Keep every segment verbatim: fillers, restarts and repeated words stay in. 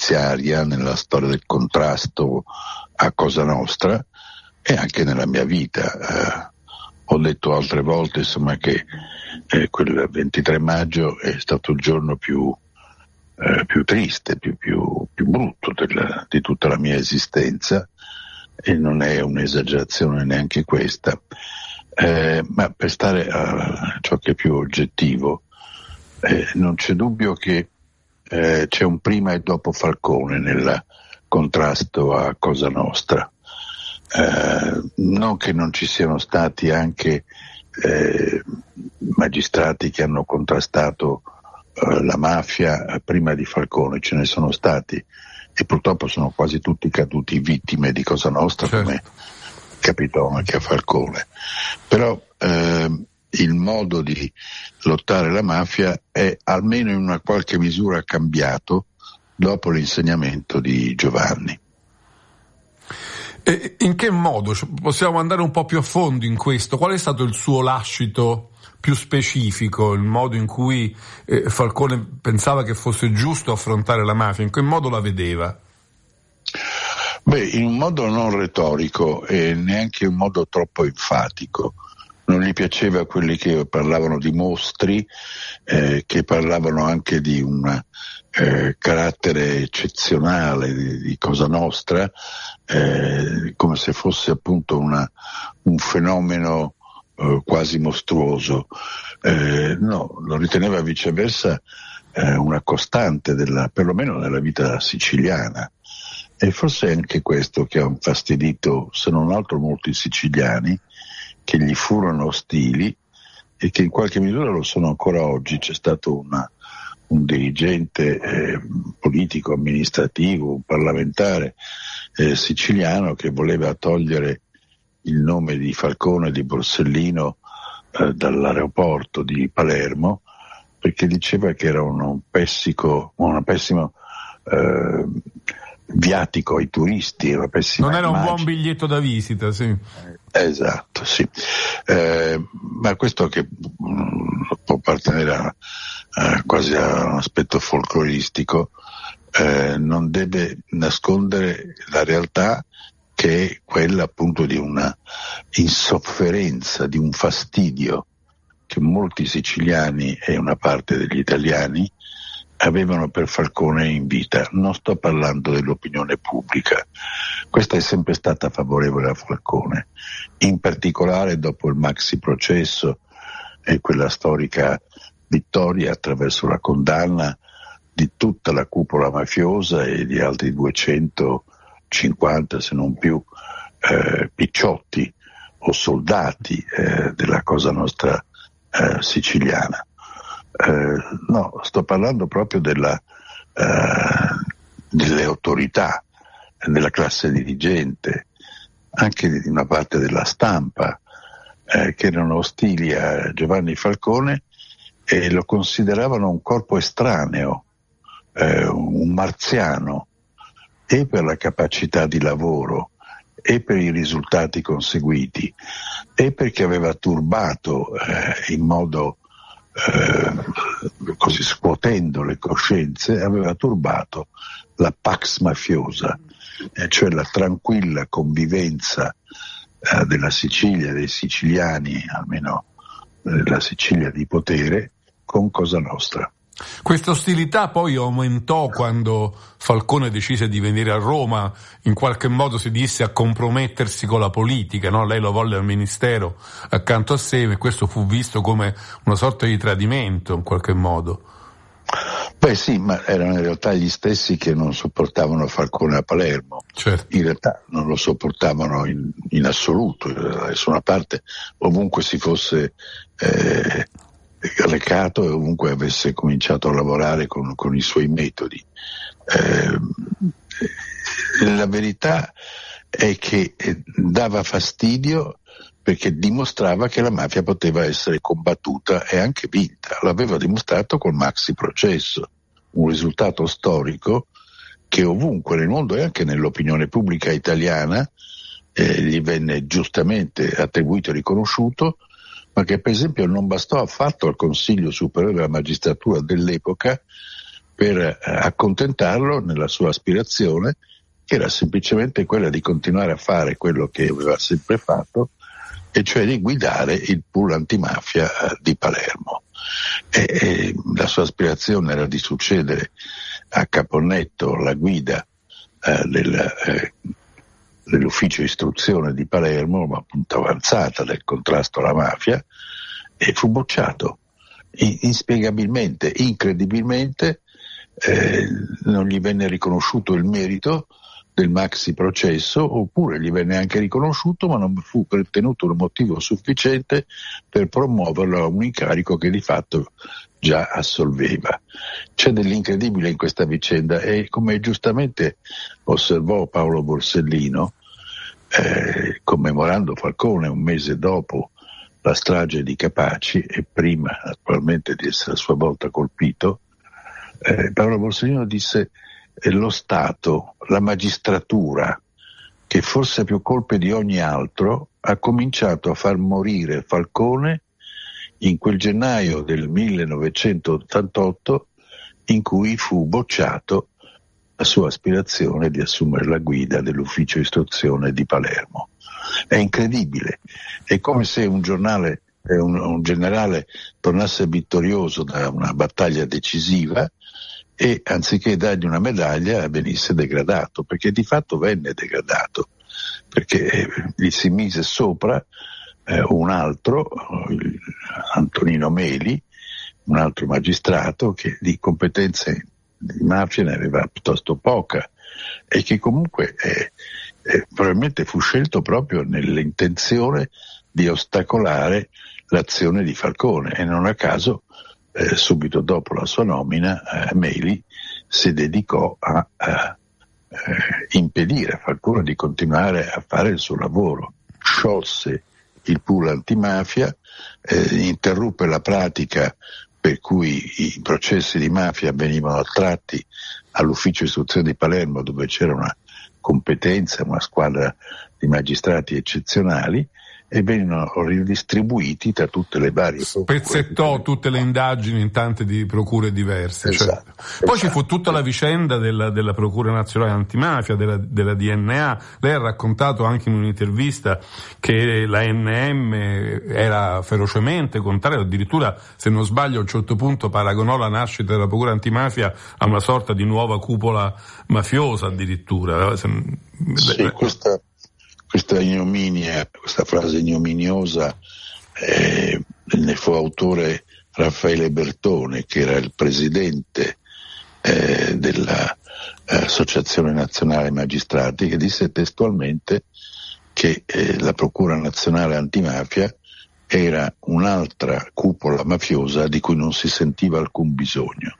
giudiziaria, nella storia del contrasto a Cosa Nostra e anche nella mia vita. Eh, ho detto altre volte, insomma, che eh, quel ventitré maggio è stato il giorno più, eh, più triste, più, più, più brutto della, di tutta la mia esistenza, e non è un'esagerazione neanche questa. Eh, ma per stare a ciò che è più oggettivo, eh, non c'è dubbio che eh, c'è un prima e dopo Falcone nel contrasto a Cosa Nostra. Eh, non che non ci siano stati anche eh, magistrati che hanno contrastato eh, la mafia prima di Falcone, ce ne sono stati, e purtroppo sono quasi tutti caduti vittime di Cosa Nostra, certo, come capitò anche a Falcone. Però eh, il modo di lottare la mafia è almeno in una qualche misura cambiato dopo l'insegnamento di Giovanni. E in che modo? Possiamo andare un po' più a fondo in questo? Qual è stato il suo lascito più specifico, il modo in cui eh, Falcone pensava che fosse giusto affrontare la mafia? In che modo la vedeva? Beh, in un modo non retorico e neanche in un modo troppo enfatico. Non gli piaceva quelli che parlavano di mostri, eh, che parlavano anche di un eh, carattere eccezionale di, di Cosa Nostra, eh, come se fosse appunto una, un fenomeno eh, quasi mostruoso. Eh, no, lo riteneva viceversa eh, una costante della, perlomeno nella vita siciliana. E forse è anche questo che ha infastidito, se non altro, molti siciliani, che gli furono ostili e che in qualche misura lo sono ancora oggi. C'è stato una, un dirigente eh, politico, amministrativo, un parlamentare eh, siciliano che voleva togliere il nome di Falcone e di Borsellino eh, dall'aeroporto di Palermo, perché diceva che era un pessico, una pessima eh, viatico ai turisti, una pessima non era immagine. Un buon biglietto da visita, sì. Esatto, sì. Eh, ma questo che mh, può appartenere a, a, quasi a un aspetto folcloristico, eh, non deve nascondere la realtà, che è quella appunto di una insofferenza, di un fastidio che molti siciliani e una parte degli italiani avevano per Falcone in vita. Non sto parlando dell'opinione pubblica, questa è sempre stata favorevole a Falcone, in particolare dopo il maxi processo e quella storica vittoria attraverso la condanna di tutta la cupola mafiosa e di altri duecentocinquanta, se non più, eh, picciotti o soldati eh, della Cosa Nostra eh, siciliana. Eh, no, sto parlando proprio della, eh, delle autorità, della classe dirigente, anche di una parte della stampa, eh, che erano ostili a Giovanni Falcone e lo consideravano un corpo estraneo, eh, un marziano, e per la capacità di lavoro e per i risultati conseguiti e perché aveva turbato eh, in modo Eh, così scuotendo le coscienze, aveva turbato la pax mafiosa, eh, cioè la tranquilla convivenza eh, della Sicilia, dei siciliani, almeno della Sicilia di potere, con Cosa Nostra. Questa ostilità poi aumentò quando Falcone decise di venire a Roma, in qualche modo si disse a compromettersi con la politica, no? Lei lo volle al ministero accanto a sé e questo fu visto come una sorta di tradimento in qualche modo. Beh sì, ma erano in realtà gli stessi che non sopportavano Falcone a Palermo. Certo. In realtà non lo sopportavano in, in assoluto, da nessuna parte, ovunque si fosse eh, recato e ovunque avesse cominciato a lavorare con, con i suoi metodi. Eh, la verità è che eh, dava fastidio perché dimostrava che la mafia poteva essere combattuta e anche vinta. L'aveva dimostrato col maxi processo, un risultato storico che ovunque nel mondo e anche nell'opinione pubblica italiana eh, gli venne giustamente attribuito e riconosciuto, ma che per esempio non bastò affatto al Consiglio Superiore della Magistratura dell'epoca per eh, accontentarlo nella sua aspirazione, che era semplicemente quella di continuare a fare quello che aveva sempre fatto, e cioè di guidare il pool antimafia eh, di Palermo. E, e la sua aspirazione era di succedere a Caponnetto la guida eh, del, eh, dell'ufficio istruzione di Palermo, ma appunto avanzata del contrasto alla mafia, e fu bocciato. Inspiegabilmente, incredibilmente, eh, non gli venne riconosciuto il merito del maxi processo, oppure gli venne anche riconosciuto, ma non fu ritenuto un motivo sufficiente per promuoverlo a un incarico che di fatto già assolveva. C'è dell'incredibile in questa vicenda, e come giustamente osservò Paolo Borsellino, eh, commemorando Falcone un mese dopo la strage di Capaci e prima naturalmente di essere a sua volta colpito, eh, Paolo Borsellino disse: eh, lo Stato, la magistratura, che forse ha più colpe di ogni altro, ha cominciato a far morire Falcone in quel gennaio del millenovecentottantotto in cui fu bocciato la sua aspirazione di assumere la guida dell'ufficio istruzione di Palermo. È incredibile, è come se un giornale, eh, un, un generale tornasse vittorioso da una battaglia decisiva e anziché dargli una medaglia venisse degradato, perché di fatto venne degradato, perché eh, gli si mise sopra eh, un altro, il, Antonino Meli, un altro magistrato che di competenze di mafia ne aveva piuttosto poca e che comunque eh, eh, probabilmente fu scelto proprio nell'intenzione di ostacolare l'azione di Falcone, e non a caso eh, subito dopo la sua nomina eh, Meli si dedicò a, a eh, impedire a Falcone di continuare a fare il suo lavoro, sciolse il pool antimafia, eh, interruppe la pratica per cui i processi di mafia venivano attratti all'ufficio istruzione di Palermo, dove c'era una competenza, una squadra di magistrati eccezionali, e vennero ridistribuiti tra tutte le varie procure. Spezzettò tutte le indagini in tante di procure diverse. Esatto, certo. Poi esatto. Ci fu tutta la vicenda della, della Procura Nazionale Antimafia, della, della D N A. Lei ha raccontato anche in un'intervista che la N M era ferocemente contraria, addirittura, se non sbaglio, a un certo punto paragonò la nascita della Procura Antimafia a una sorta di nuova cupola mafiosa addirittura. Sì, questa... Questa ignominia, questa frase ignominiosa, eh, ne fu autore Raffaele Bertone, che era il presidente eh, dell'Associazione Nazionale Magistrati, che disse testualmente che eh, la Procura Nazionale Antimafia era un'altra cupola mafiosa di cui non si sentiva alcun bisogno.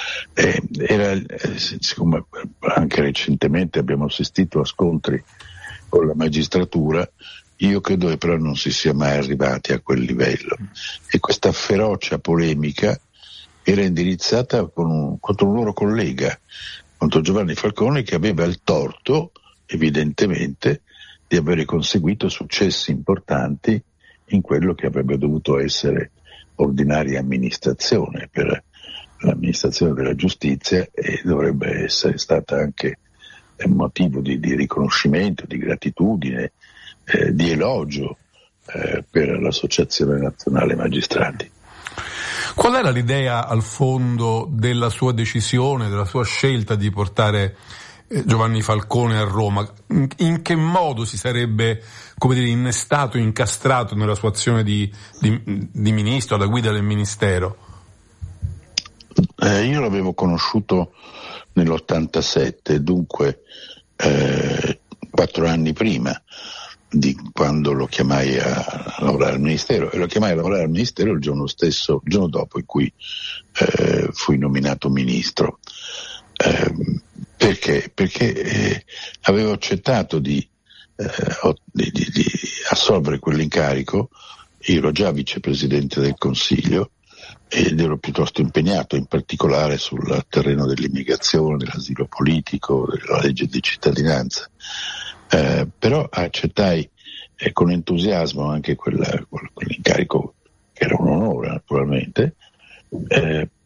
Eh, era, eh, siccome anche recentemente abbiamo assistito a scontri con la magistratura, io credo che però non si sia mai arrivati a quel livello, e questa ferocia polemica era indirizzata con un, contro un loro collega, contro Giovanni Falcone, che aveva il torto evidentemente di avere conseguito successi importanti in quello che avrebbe dovuto essere ordinaria amministrazione per l'amministrazione della giustizia, e dovrebbe essere stata anche è un motivo di, di riconoscimento, di gratitudine, eh, di elogio eh, per l'Associazione Nazionale Magistrati. Qual era l'idea al fondo della sua decisione, della sua scelta di portare eh, Giovanni Falcone a Roma? In, in che modo si sarebbe, come dire, innestato, incastrato nella sua azione di, di, di ministro, alla guida del ministero? Eh, io l'avevo conosciuto nell'ottantasette, dunque eh, quattro anni prima di quando lo chiamai a lavorare al Ministero, e lo chiamai a lavorare al Ministero il giorno stesso, il giorno dopo in cui eh, fui nominato Ministro. Eh, perché? Perché eh, avevo accettato di, eh, di, di, di assolvere quell'incarico. Io ero già vicepresidente del Consiglio ed ero piuttosto impegnato, in particolare sul terreno dell'immigrazione, dell'asilo politico, della legge di cittadinanza. Eh, però accettai eh, con entusiasmo anche quella, quell'incarico, che era un onore naturalmente, eh,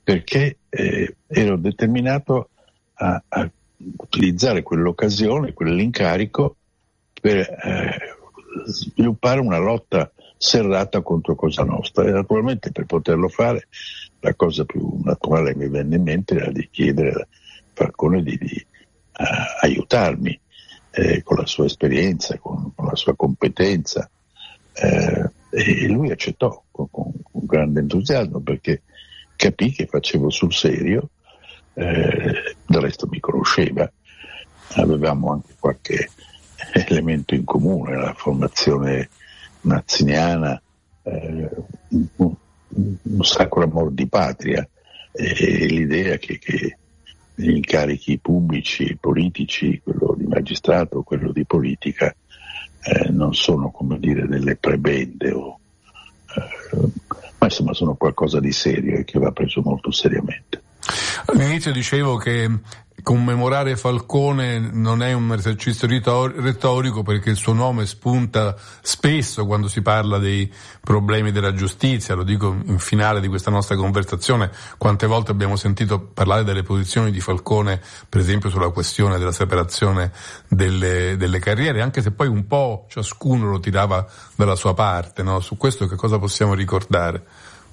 perché eh, ero determinato a, a utilizzare quell'occasione, quell'incarico per eh, sviluppare una lotta serrata contro Cosa Nostra, e naturalmente per poterlo fare la cosa più naturale che mi venne in mente era di chiedere a Falcone di, di uh, aiutarmi eh, con la sua esperienza, con, con la sua competenza, eh, e lui accettò con, con, con grande entusiasmo, perché capì che facevo sul serio. Eh, del resto mi conosceva, avevamo anche qualche elemento in comune, la formazione mazziniana, eh, un, un sacro amor di patria, e l'idea che, che gli incarichi pubblici, politici, quello di magistrato, quello di politica, eh, non sono, come dire, delle prebende, o, eh, ma insomma sono qualcosa di serio e che va preso molto seriamente. All'inizio dicevo che commemorare Falcone non è un esercizio retorico, perché il suo nome spunta spesso quando si parla dei problemi della giustizia. Lo dico in finale di questa nostra conversazione: quante volte abbiamo sentito parlare delle posizioni di Falcone, per esempio sulla questione della separazione delle, delle carriere, anche se poi un po' ciascuno lo tirava dalla sua parte, no? Su questo che cosa possiamo ricordare?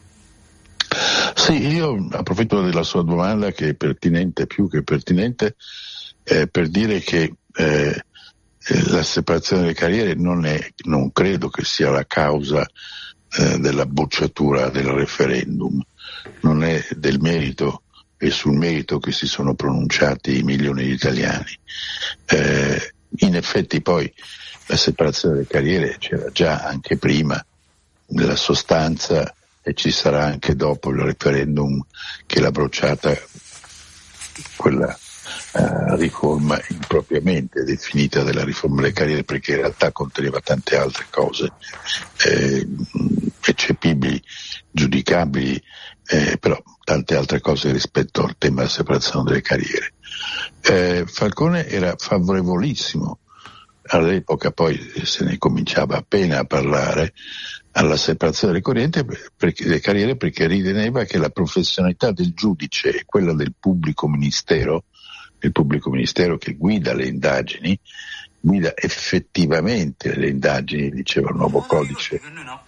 Sì, io approfitto della sua domanda, che è pertinente, più che pertinente, eh, per dire che eh, la separazione delle carriere non è, non credo che sia la causa eh, della bocciatura del referendum, non è del merito e sul merito che si sono pronunciati milioni di italiani. Eh, in effetti poi la separazione delle carriere c'era già anche prima, nella sostanza, e ci sarà anche dopo il referendum che l'ha bruciata, quella uh, riforma impropriamente definita della riforma delle carriere, perché in realtà conteneva tante altre cose eh, eccepibili, giudicabili, eh, però tante altre cose rispetto al tema della separazione delle carriere. Eh, Falcone era favorevolissimo all'epoca, poi se ne cominciava appena a parlare, alla separazione delle, corriente, perché, delle carriere, perché riteneva che la professionalità del giudice e quella del pubblico ministero, il pubblico ministero che guida le indagini, guida effettivamente le indagini, diceva il nuovo codice,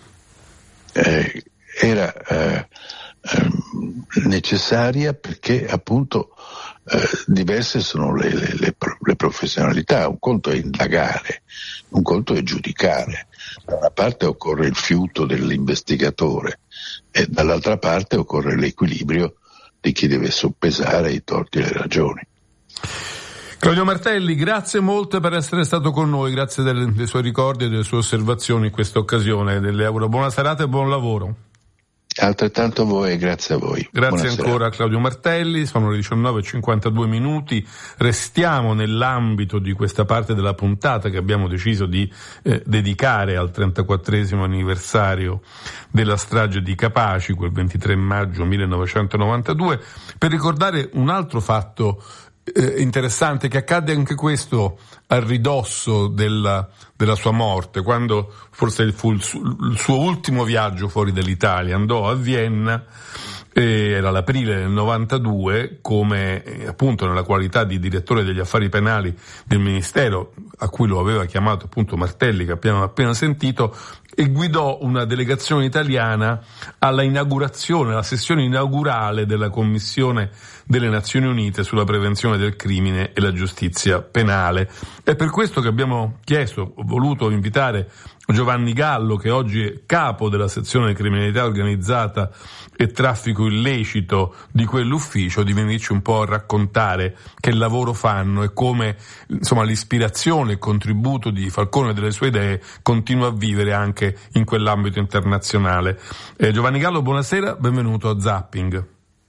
eh, era eh, eh, necessaria, perché appunto eh, diverse sono le, le, le, le professionalità. Un conto è indagare, un conto è giudicare. Da una parte occorre il fiuto dell'investigatore e dall'altra parte occorre l'equilibrio di chi deve soppesare i torti e le ragioni. Claudio Martelli, grazie molto per essere stato con noi, grazie delle, dei suoi ricordi e delle sue osservazioni in questa occasione. Delle auguro buona serata e buon lavoro. Altrettanto a voi, grazie a voi. Grazie Buonasera. Ancora a Claudio Martelli, sono le diciannove e cinquantadue minuti, restiamo nell'ambito di questa parte della puntata che abbiamo deciso di eh, dedicare al trentaquattresimo anniversario della strage di Capaci, quel ventitré maggio millenovecentonovantadue, per ricordare un altro fatto eh, interessante che accadde anche questo a ridosso della, della sua morte, quando forse fu il, su, il suo ultimo viaggio fuori dall'Italia. Andò a Vienna, eh, era l'aprile del novantadue, come eh, appunto nella qualità di direttore degli affari penali del ministero a cui lo aveva chiamato appunto Martelli, che abbiamo appena sentito, e guidò una delegazione italiana alla inaugurazione, alla sessione inaugurale della Commissione delle Nazioni Unite sulla prevenzione del crimine e la giustizia penale. È per questo che abbiamo chiesto, ho voluto invitare Giovanni Gallo, che oggi è capo della sezione criminalità organizzata e traffico illecito di quell'ufficio, di venirci un po' a raccontare che lavoro fanno e come, insomma, l'ispirazione e il contributo di Falcone e delle sue idee continua a vivere anche in quell'ambito internazionale. Eh, Giovanni Gallo, buonasera, benvenuto a Zapping.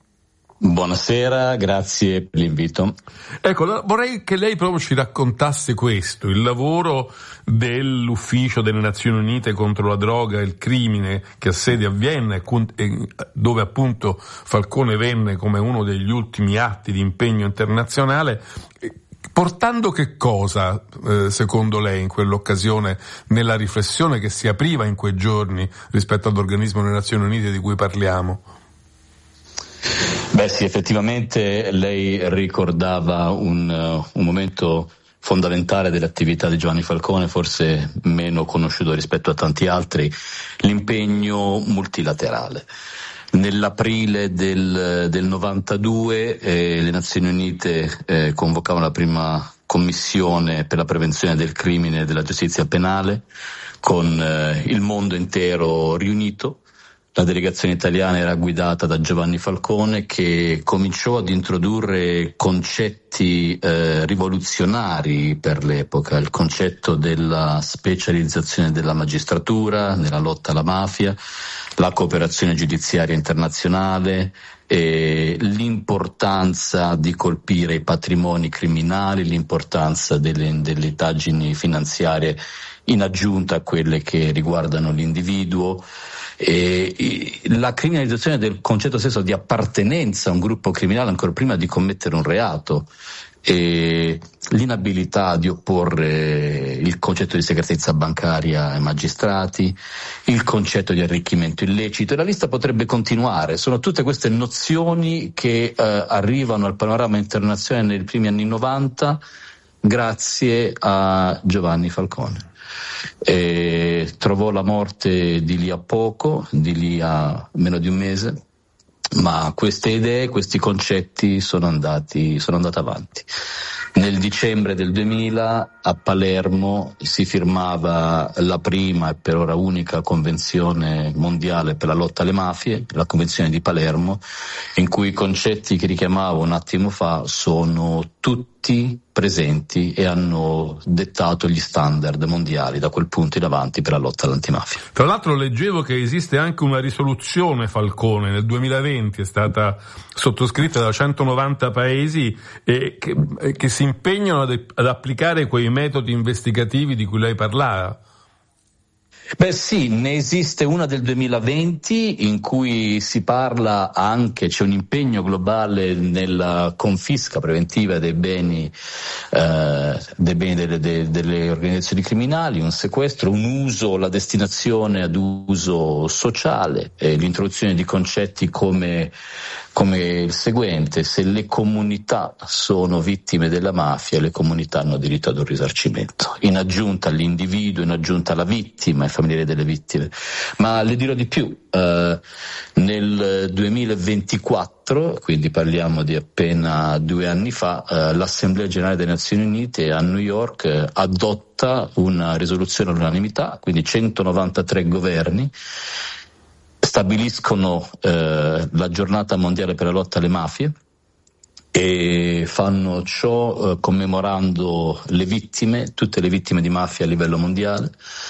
Buonasera, grazie per l'invito. Ecco, vorrei che lei proprio ci raccontasse questo, il lavoro dell'Ufficio delle Nazioni Unite contro la droga e il crimine, che ha sede a Vienna e dove appunto Falcone venne come uno degli ultimi atti di impegno internazionale, portando che cosa, eh, secondo lei, in quell'occasione, nella riflessione che si apriva in quei giorni rispetto all'organismo delle Nazioni Unite di cui parliamo? Beh sì, effettivamente lei ricordava un, uh, un momento fondamentale dell'attività di Giovanni Falcone, forse meno conosciuto rispetto a tanti altri, l'impegno multilaterale. Nell'aprile del, del novantadue eh, le Nazioni Unite eh, convocavano la prima commissione per la prevenzione del crimine e della giustizia penale, con eh, il mondo intero riunito. La delegazione italiana era guidata da Giovanni Falcone, che cominciò ad introdurre concetti eh, rivoluzionari per l'epoca, il concetto della specializzazione della magistratura nella lotta alla mafia, la cooperazione giudiziaria internazionale, e l'importanza di colpire i patrimoni criminali, l'importanza delle, delle indagini finanziarie in aggiunta a quelle che riguardano l'individuo, e la criminalizzazione del concetto stesso di appartenenza a un gruppo criminale ancora prima di commettere un reato, e l'inabilità di opporre il concetto di segretezza bancaria ai magistrati, il concetto di arricchimento illecito, e la lista potrebbe continuare. Sono tutte queste nozioni che eh, arrivano al panorama internazionale nei primi anni novanta grazie a Giovanni Falcone. E trovò la morte di lì a poco, di lì a meno di un mese, ma queste idee, questi concetti sono andati, sono andati avanti. Nel dicembre del duemila a Palermo si firmava la prima e per ora unica convenzione mondiale per la lotta alle mafie, la Convenzione di Palermo, in cui i concetti che richiamavo un attimo fa sono tutti presenti e hanno dettato gli standard mondiali da quel punto in avanti per la lotta all'antimafia. Tra l'altro leggevo che esiste anche una risoluzione Falcone, nel duemilaventi è stata sottoscritta da centonovanta paesi e che, che si impegnano ad, ad applicare quei metodi investigativi di cui lei parlava. Beh sì, ne esiste una del duemilaventi in cui si parla anche, c'è un impegno globale nella confisca preventiva dei beni, eh, dei beni delle, delle, delle organizzazioni criminali, un sequestro, un uso, la destinazione ad uso sociale, e l'introduzione di concetti come come il seguente: se le comunità sono vittime della mafia, le comunità hanno diritto ad un risarcimento, in aggiunta all'individuo, in aggiunta alla vittima, ai familiari delle vittime. Ma le dirò di più, eh, nel duemilaventiquattro, quindi parliamo di appena due anni fa, eh, l'Assemblea Generale delle Nazioni Unite a New York eh, adotta una risoluzione all'unanimità, quindi centonovantatré governi stabiliscono eh, la giornata mondiale per la lotta alle mafie e fanno ciò eh, commemorando le vittime, tutte le vittime di mafia a livello mondiale,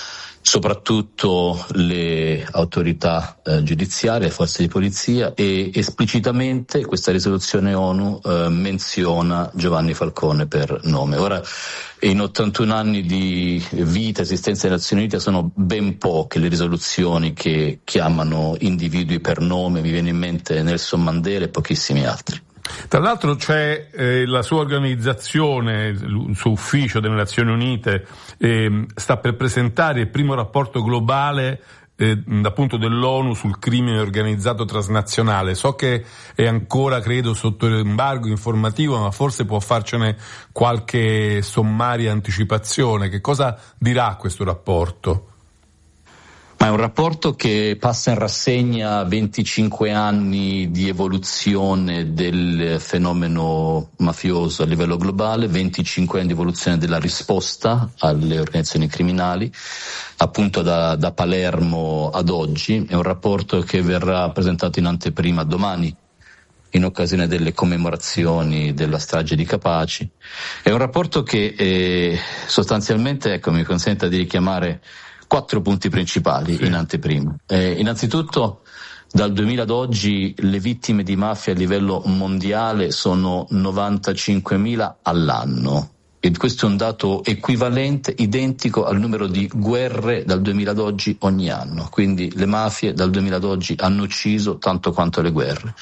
soprattutto le autorità eh, giudiziarie, le forze di polizia, e esplicitamente questa risoluzione ONU eh, menziona Giovanni Falcone per nome. Ora, in ottantuno anni di vita e esistenza delle Nazioni Unite sono ben poche le risoluzioni che chiamano individui per nome, mi viene in mente Nelson Mandela e pochissimi altri. Tra l'altro c'è eh, la sua organizzazione, il suo ufficio delle Nazioni Unite, eh, sta per presentare il primo rapporto globale eh, appunto dell'ONU sul crimine organizzato transnazionale. So che è ancora, credo, sotto embargo informativo, ma forse può farcene qualche sommaria anticipazione. Che cosa dirà questo rapporto? Ma è un rapporto che passa in rassegna venticinque anni di evoluzione del fenomeno mafioso a livello globale, venticinque anni di evoluzione della risposta alle organizzazioni criminali, appunto da, da Palermo ad oggi. È un rapporto che verrà presentato in anteprima domani, in occasione delle commemorazioni della strage di Capaci. È un rapporto che eh, sostanzialmente, ecco, mi consenta di richiamare quattro punti principali sì. in anteprima. Eh, innanzitutto, dal duemila ad oggi le vittime di mafia a livello mondiale sono novantacinquemila all'anno. E questo è un dato equivalente, identico al numero di guerre dal duemila ad oggi ogni anno. Quindi le mafie dal duemila ad oggi hanno ucciso tanto quanto le guerre.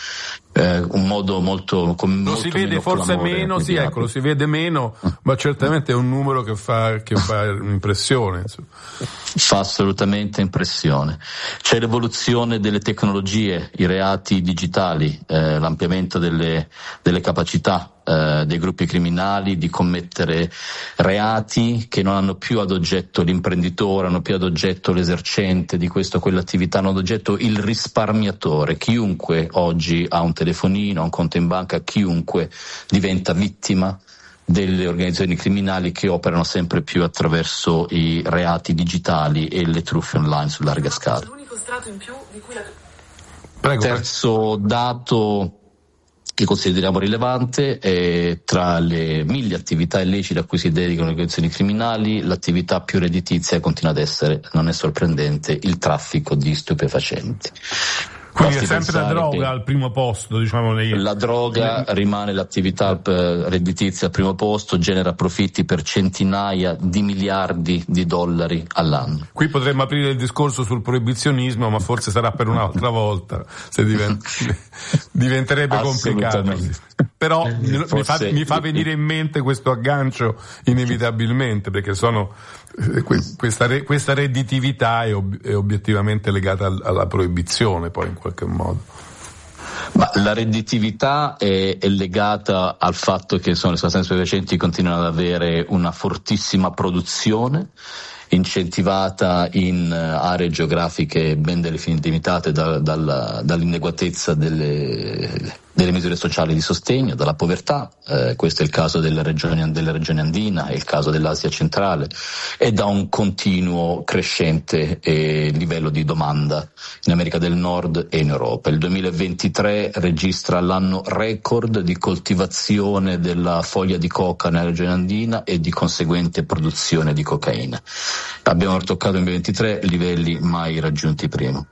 Eh, un modo molto com- lo molto si vede meno forse clamore, meno, sì, ecco, lo si vede meno, ma certamente è un numero che fa, che fa impressione. Insomma. Fa assolutamente impressione. C'è l'evoluzione delle tecnologie, i reati digitali, eh, l'ampliamento delle, delle capacità eh, dei gruppi criminali di commettere reati che non hanno più ad oggetto l'imprenditore, hanno più ad oggetto l'esercente di questa o quell'attività, hanno ad oggetto il risparmiatore. Chiunque oggi ha un telefonino, un conto in banca, chiunque diventa vittima delle organizzazioni criminali che operano sempre più attraverso i reati digitali e le truffe online su larga scala. Prego, Terzo dato che consideriamo rilevante è tra le mille attività illecite a cui si dedicano le organizzazioni criminali, l'attività più redditizia continua ad essere, non è sorprendente, il traffico di stupefacenti. Quindi è sempre la droga al primo posto, diciamo. Nei... La droga rimane l'attività redditizia al primo posto, genera profitti per centinaia di miliardi di dollari all'anno. Qui potremmo aprire il discorso sul proibizionismo, ma forse sarà per un'altra volta, se divent... diventerebbe complicato. Però forse... mi, fa, mi fa venire in mente questo aggancio inevitabilmente, perché sono questa, questa redditività è, ob, è obiettivamente legata alla proibizione, poi in qualche modo. Ma la redditività è, è legata al fatto che sono, le sostanze stupefacenti continuano ad avere una fortissima produzione, incentivata in aree geografiche ben delimitate da, dalla, dall'inadeguatezza delle, delle misure sociali di sostegno, dalla povertà, eh, questo è il caso delle regioni, delle regioni andina, è il caso dell'Asia centrale, e da un continuo crescente eh, livello di domanda in America del Nord e in Europa. Il duemilaventitré registra l'anno record di coltivazione della foglia di coca nella regione andina e di conseguente produzione di cocaina. Abbiamo toccato nel duemilaventitré livelli mai raggiunti prima.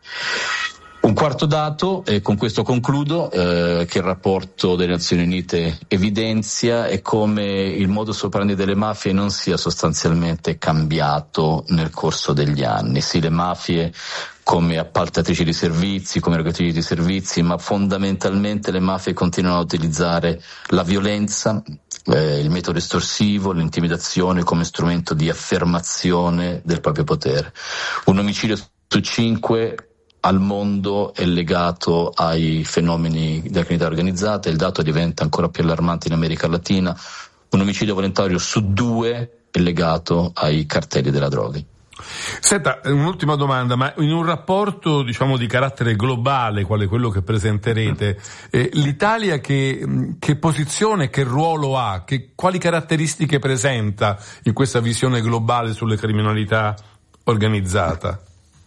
Un quarto dato, e con questo concludo, eh, che il rapporto delle Nazioni Unite evidenzia è come il modus operandi delle mafie non sia sostanzialmente cambiato nel corso degli anni. Sì, le mafie come appaltatrici di servizi, come erogatrici di servizi, ma fondamentalmente le mafie continuano a utilizzare la violenza, eh, il metodo estorsivo, l'intimidazione come strumento di affermazione del proprio potere. Un omicidio su cinque al mondo è legato ai fenomeni della criminalità organizzata, il dato diventa ancora più allarmante in America Latina, un omicidio volontario su due è legato ai cartelli della droga. Senta, un'ultima domanda, ma in un rapporto diciamo di carattere globale, quale quello che presenterete, eh, l'Italia che, che posizione, che ruolo ha, che, quali caratteristiche presenta in questa visione globale sulle criminalità organizzata?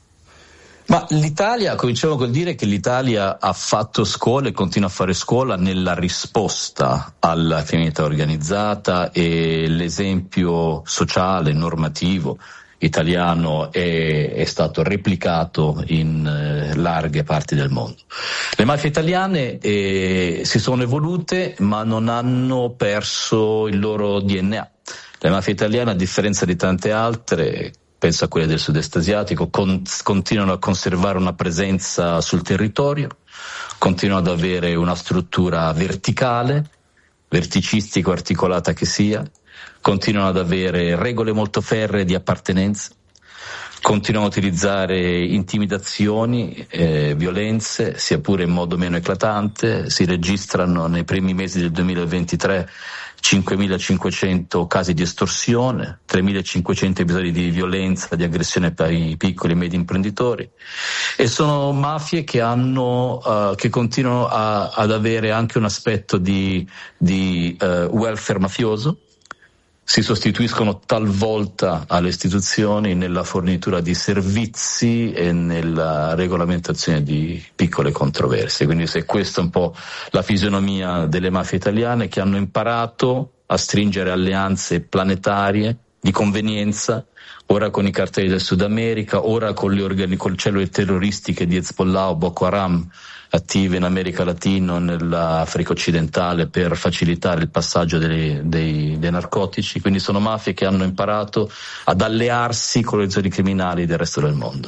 Ma l'Italia, cominciamo col dire che l'Italia ha fatto scuola e continua a fare scuola nella risposta alla criminalità organizzata, e l'esempio sociale, normativo italiano è, è stato replicato in eh, larghe parti del mondo. Le mafie italiane eh, si sono evolute ma non hanno perso il loro D N A. Le mafie italiane, a differenza di tante altre, penso a quelle del sud-est asiatico, con, continuano a conservare una presenza sul territorio, continuano ad avere una struttura verticale, verticistica o articolata che sia, continuano ad avere regole molto ferree di appartenenza, continuano a utilizzare intimidazioni, eh, violenze, sia pure in modo meno eclatante. Si registrano nei primi mesi del duemilaventitré cinquemilacinquecento casi di estorsione, tremilacinquecento episodi di violenza, di aggressione ai piccoli e medi imprenditori, e sono mafie che hanno uh, che continuano a, ad avere anche un aspetto di, di uh, welfare mafioso. Si sostituiscono talvolta alle istituzioni nella fornitura di servizi e nella regolamentazione di piccole controversie. Quindi se questa è un po' la fisionomia delle mafie italiane, che hanno imparato a stringere alleanze planetarie di convenienza, ora con i cartelli del Sud America, ora con le, organi- con le cellule terroristiche di Hezbollah o Boko Haram, attive in America Latina, nell'Africa occidentale, per facilitare il passaggio dei, dei, dei narcotici. Quindi sono mafie che hanno imparato ad allearsi con le organizzazioni criminali del resto del mondo.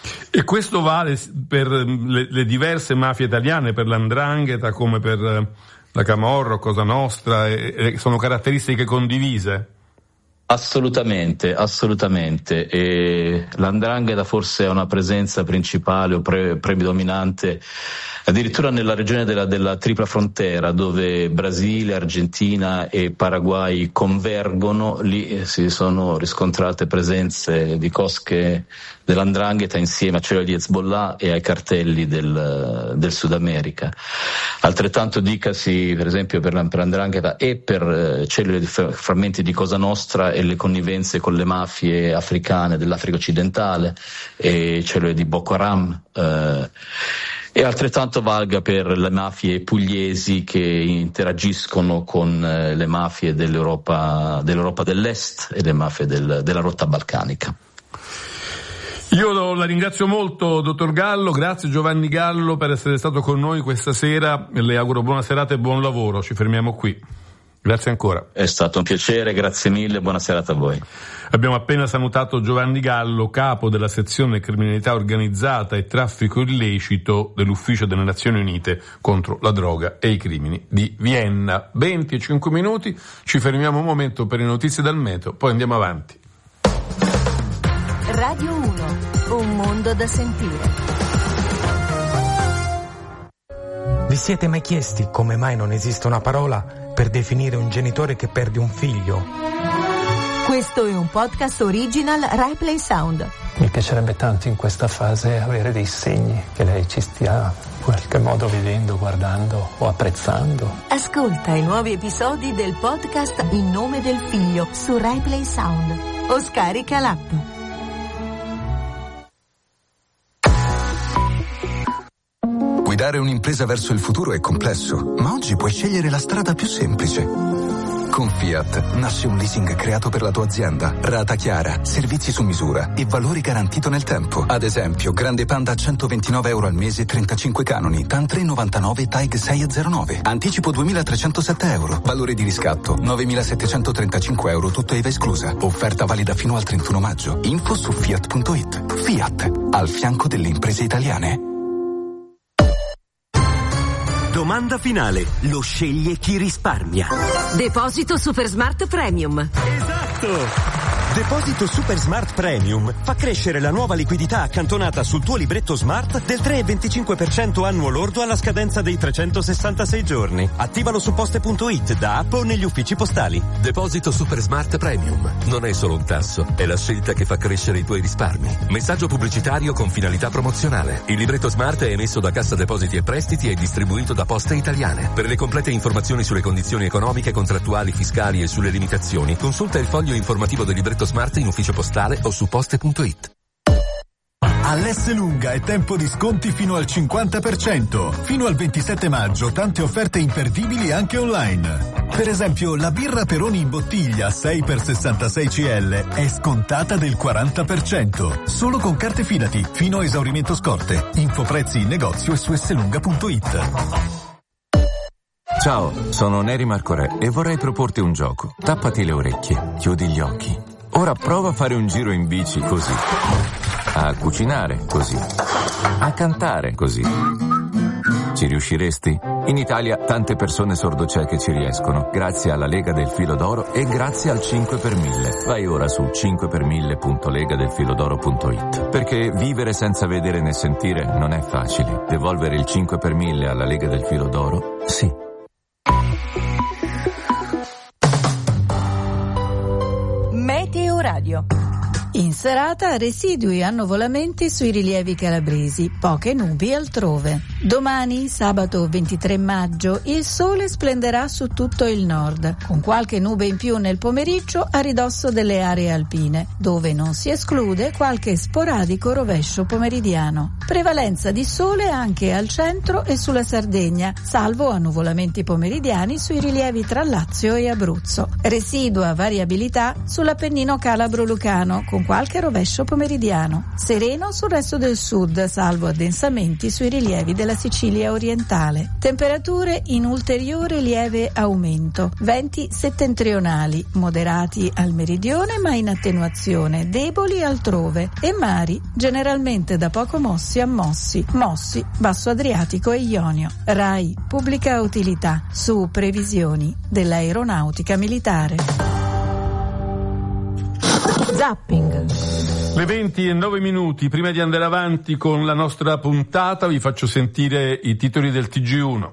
E questo vale per le, le diverse mafie italiane, per l'Ndrangheta come per la Camorra, Cosa Nostra, e, e sono caratteristiche condivise? Assolutamente, assolutamente. E l'Ndrangheta forse ha una presenza principale o pre- predominante addirittura nella regione della, della tripla frontiera, dove Brasile, Argentina e Paraguay convergono. Lì si sono riscontrate presenze di cosche dell'Ndrangheta insieme a cellule di Hezbollah e ai cartelli del, del Sud America. Altrettanto dicasi per esempio per l'Ndrangheta e per eh, cellule di frammenti di Cosa Nostra e le connivenze con le mafie africane dell'Africa occidentale e cellule di Boko Haram. Eh, E altrettanto valga per le mafie pugliesi che interagiscono con le mafie dell'Europa, dell'Europa dell'Est e le mafie del, della rotta balcanica. Io la ringrazio molto, dottor Gallo, grazie Giovanni Gallo per essere stato con noi questa sera, le auguro buona serata e buon lavoro, ci fermiamo qui. Grazie ancora. È stato un piacere, grazie mille, buona serata a voi. Abbiamo appena salutato Giovanni Gallo, capo della sezione criminalità organizzata e traffico illecito dell'Ufficio delle Nazioni Unite contro la droga e i crimini di Vienna. venticinque minuti, ci fermiamo un momento per le notizie dal meteo, poi andiamo avanti. Radio uno, un mondo da sentire. Vi siete mai chiesti come mai non esiste una parola per definire un genitore che perde un figlio? Questo è un podcast original RaiPlay Sound. Mi piacerebbe tanto in questa fase avere dei segni che lei ci stia in qualche modo vedendo, guardando o apprezzando. Ascolta i nuovi episodi del podcast In nome del figlio su RaiPlay Sound o scarica l'app. Guidare un'impresa verso il futuro è complesso, ma oggi puoi scegliere la strada più semplice. Con Fiat nasce un leasing creato per la tua azienda, rata chiara, servizi su misura e valore garantito nel tempo. Ad esempio, Grande Panda a centoventinove euro al mese, trentacinque canoni, T A N tre novantanove, T A I G sei a zero nove. Anticipo duemilatrecentosette euro. Valore di riscatto novemilasettecentotrentacinque euro, tutto I V A esclusa. Offerta valida fino al trentuno maggio. Info su Fiat punto it. Fiat, al fianco delle imprese italiane. Domanda finale, lo sceglie chi risparmia. Deposito Super Smart Premium. Esatto! Deposito Super Smart Premium fa crescere la nuova liquidità accantonata sul tuo libretto Smart del tre virgola venticinque per cento annuo lordo alla scadenza dei trecentosessantasei giorni. Attivalo su poste punto it, da app o negli uffici postali. Deposito Super Smart Premium. Non è solo un tasso, è la scelta che fa crescere i tuoi risparmi. Messaggio pubblicitario con finalità promozionale. Il libretto Smart è emesso da Cassa Depositi e Prestiti e distribuito da Poste Italiane. Per le complete informazioni sulle condizioni economiche, contrattuali, fiscali e sulle limitazioni, consulta il foglio informativo del libretto Smart in ufficio postale o su poste punto it. All'Esselunga è tempo di sconti fino al cinquanta per cento. Fino al ventisette maggio tante offerte imperdibili anche online. Per esempio la birra Peroni in bottiglia sei per sessantasei centilitri è scontata del quaranta per cento. Solo con carte Fidati, fino a esaurimento scorte. Info prezzi in negozio e su esselunga punto it. Ciao, sono Neri Marco Re e vorrei proporti un gioco. Tappati le orecchie, chiudi gli occhi. Ora prova a fare un giro in bici così. A cucinare così. A cantare così. Ci riusciresti? In Italia tante persone sordocieche ci riescono, grazie alla Lega del Filo d'Oro e grazie al cinque per mille. Vai ora su cinque per mille punto lega del filodoro punto it. Perché vivere senza vedere né sentire non è facile. Devolvere il cinque per mille alla Lega del Filo d'Oro? Sì. Meteo Radio. In serata residui annuvolamenti sui rilievi calabresi, poche nubi altrove. Domani, sabato ventitré maggio, il sole splenderà su tutto il nord, con qualche nube in più nel pomeriggio a ridosso delle aree alpine, dove non si esclude qualche sporadico rovescio pomeridiano. Prevalenza di sole anche al centro e sulla Sardegna, salvo annuvolamenti pomeridiani sui rilievi tra Lazio e Abruzzo. Residua variabilità sull'Appennino calabro-lucano, con qualche rovescio pomeridiano. Sereno sul resto del sud, salvo addensamenti sui rilievi della della Sicilia orientale. Temperature in ulteriore lieve aumento. Venti settentrionali, moderati al meridione ma in attenuazione, deboli altrove, e mari generalmente da poco mossi a mossi, mossi, basso Adriatico e Ionio. RAI Pubblica Utilità, su previsioni dell'aeronautica militare. Zapping. Le venti e nove minuti, prima di andare avanti con la nostra puntata, vi faccio sentire i titoli del T G uno.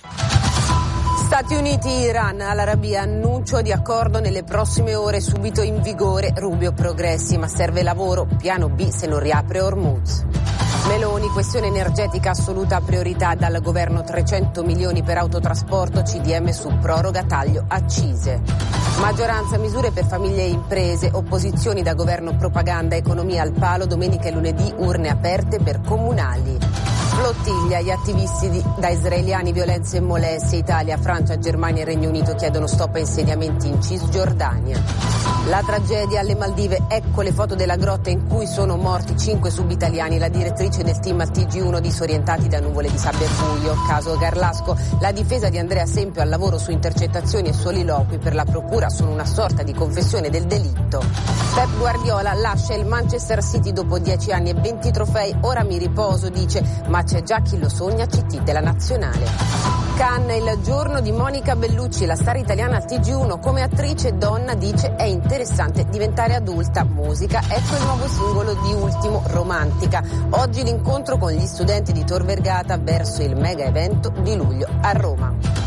Stati Uniti, Iran, all'Arabia, annuncio di accordo nelle prossime ore, subito in vigore. Rubio, progressi, ma serve lavoro, piano B se non riapre Hormuz. Meloni, questione energetica assoluta priorità dal governo, trecento milioni per autotrasporto, C D M su proroga, taglio accise. Maggioranza, misure per famiglie e imprese, opposizioni da governo, propaganda, economia al palo, domenica e lunedì urne aperte per comunali. Flottiglia, gli attivisti di, da israeliani, violenze e molestie, Italia, Francia, Germania e Regno Unito chiedono stop a insediamenti in Cisgiordania. La tragedia alle Maldive, ecco le foto della grotta in cui sono morti cinque subitaliani, la direttrice del team T G uno disorientati da nuvole di sabbia e buio. Caso Garlasco, la difesa di Andrea Sempio al lavoro su intercettazioni e soliloqui, per la procura sono una sorta di confessione del delitto. Pep Guardiola lascia il Manchester City dopo dieci anni e venti trofei, ora mi riposo, dice, ma c'è già chi lo sogna, C T della nazionale. Cannes, il giorno di Monica Bellucci, la star italiana al T G uno come attrice donna, dice è interessante diventare adulta. Musica, ecco il nuovo singolo di Ultimo, Romantica. Oggi l'incontro con gli studenti di Tor Vergata verso il mega evento di luglio a Roma.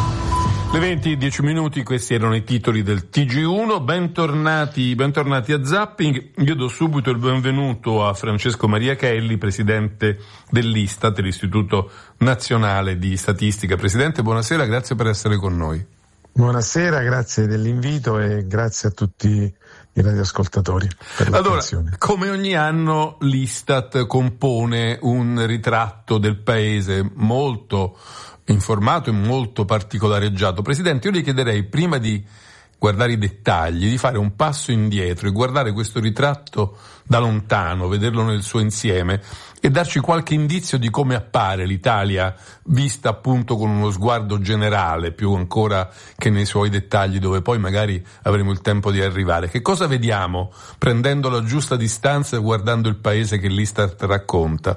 Le venti e dieci minuti, questi erano i titoli del T G uno. Bentornati, bentornati a Zapping. Io do subito il benvenuto a Francesco Maria Chelli, presidente dell'Istat, l'Istituto Nazionale di Statistica. Presidente, buonasera, grazie per essere con noi. Buonasera, grazie dell'invito e grazie a tutti i radioascoltatori per l'attenzione. Allora, come ogni anno l'Istat compone un ritratto del paese molto informato e molto particolareggiato. Presidente, io le chiederei, prima di guardare i dettagli, di fare un passo indietro e guardare questo ritratto da lontano, vederlo nel suo insieme e darci qualche indizio di come appare l'Italia vista appunto con uno sguardo generale, più ancora che nei suoi dettagli, dove poi magari avremo il tempo di arrivare. Che cosa vediamo prendendo la giusta distanza e guardando il paese che l'Istat racconta?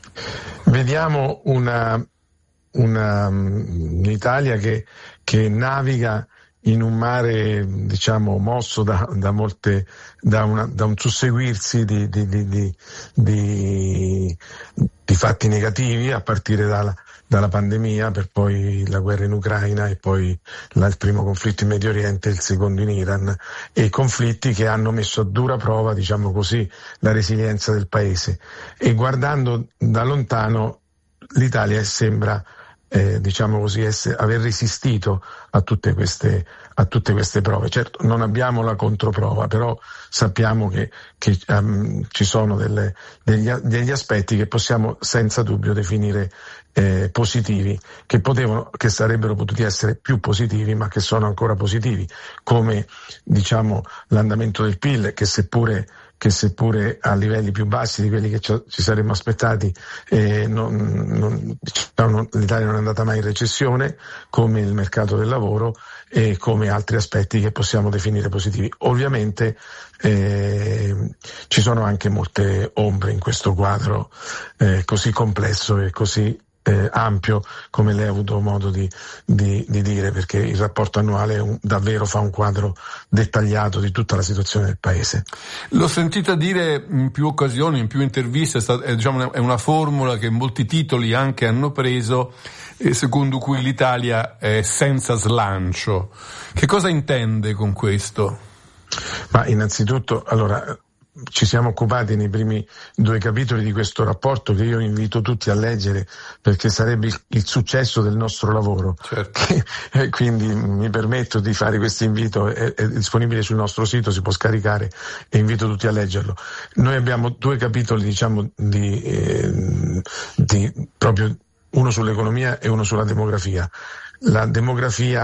Vediamo una Una, un'Italia che, che naviga in un mare, diciamo, mosso da, da molte, da, una, da un susseguirsi di, di, di, di, di, di fatti negativi, a partire dalla, dalla pandemia, per poi la guerra in Ucraina e poi la, il primo conflitto in Medio Oriente e il secondo in Iran, e conflitti che hanno messo a dura prova, diciamo così, la resilienza del paese. E guardando da lontano l'Italia sembra Eh, diciamo così, essere, aver resistito a tutte queste a tutte queste prove. Certo, non abbiamo la controprova, però sappiamo che, che um, ci sono delle, degli, degli aspetti che possiamo senza dubbio definire eh, positivi, che potevano, che sarebbero potuti essere più positivi, ma che sono ancora positivi, come diciamo l'andamento del P I L, che seppure che seppure a livelli più bassi di quelli che ci saremmo aspettati, eh, non, non, diciamo, l'Italia non è andata mai in recessione, come il mercato del lavoro e come altri aspetti che possiamo definire positivi. Ovviamente eh, ci sono anche molte ombre in questo quadro eh, così complesso e così Eh, ampio, come lei ha avuto modo di, di, di dire, perché il rapporto annuale è un, davvero fa un quadro dettagliato di tutta la situazione del paese. L'ho sentita dire in più occasioni, in più interviste, è, stata, è, diciamo, è una formula che molti titoli anche hanno preso, eh, secondo cui l'Italia è senza slancio. Che cosa intende con questo? Ma innanzitutto, allora, ci siamo occupati nei primi due capitoli di questo rapporto, che io invito tutti a leggere, perché sarebbe il, il successo del nostro lavoro. Certo. E quindi mi permetto di fare questo invito, è, è disponibile sul nostro sito, si può scaricare e invito tutti a leggerlo. Noi abbiamo due capitoli, diciamo, di, eh, di proprio uno sull'economia e uno sulla demografia. La demografia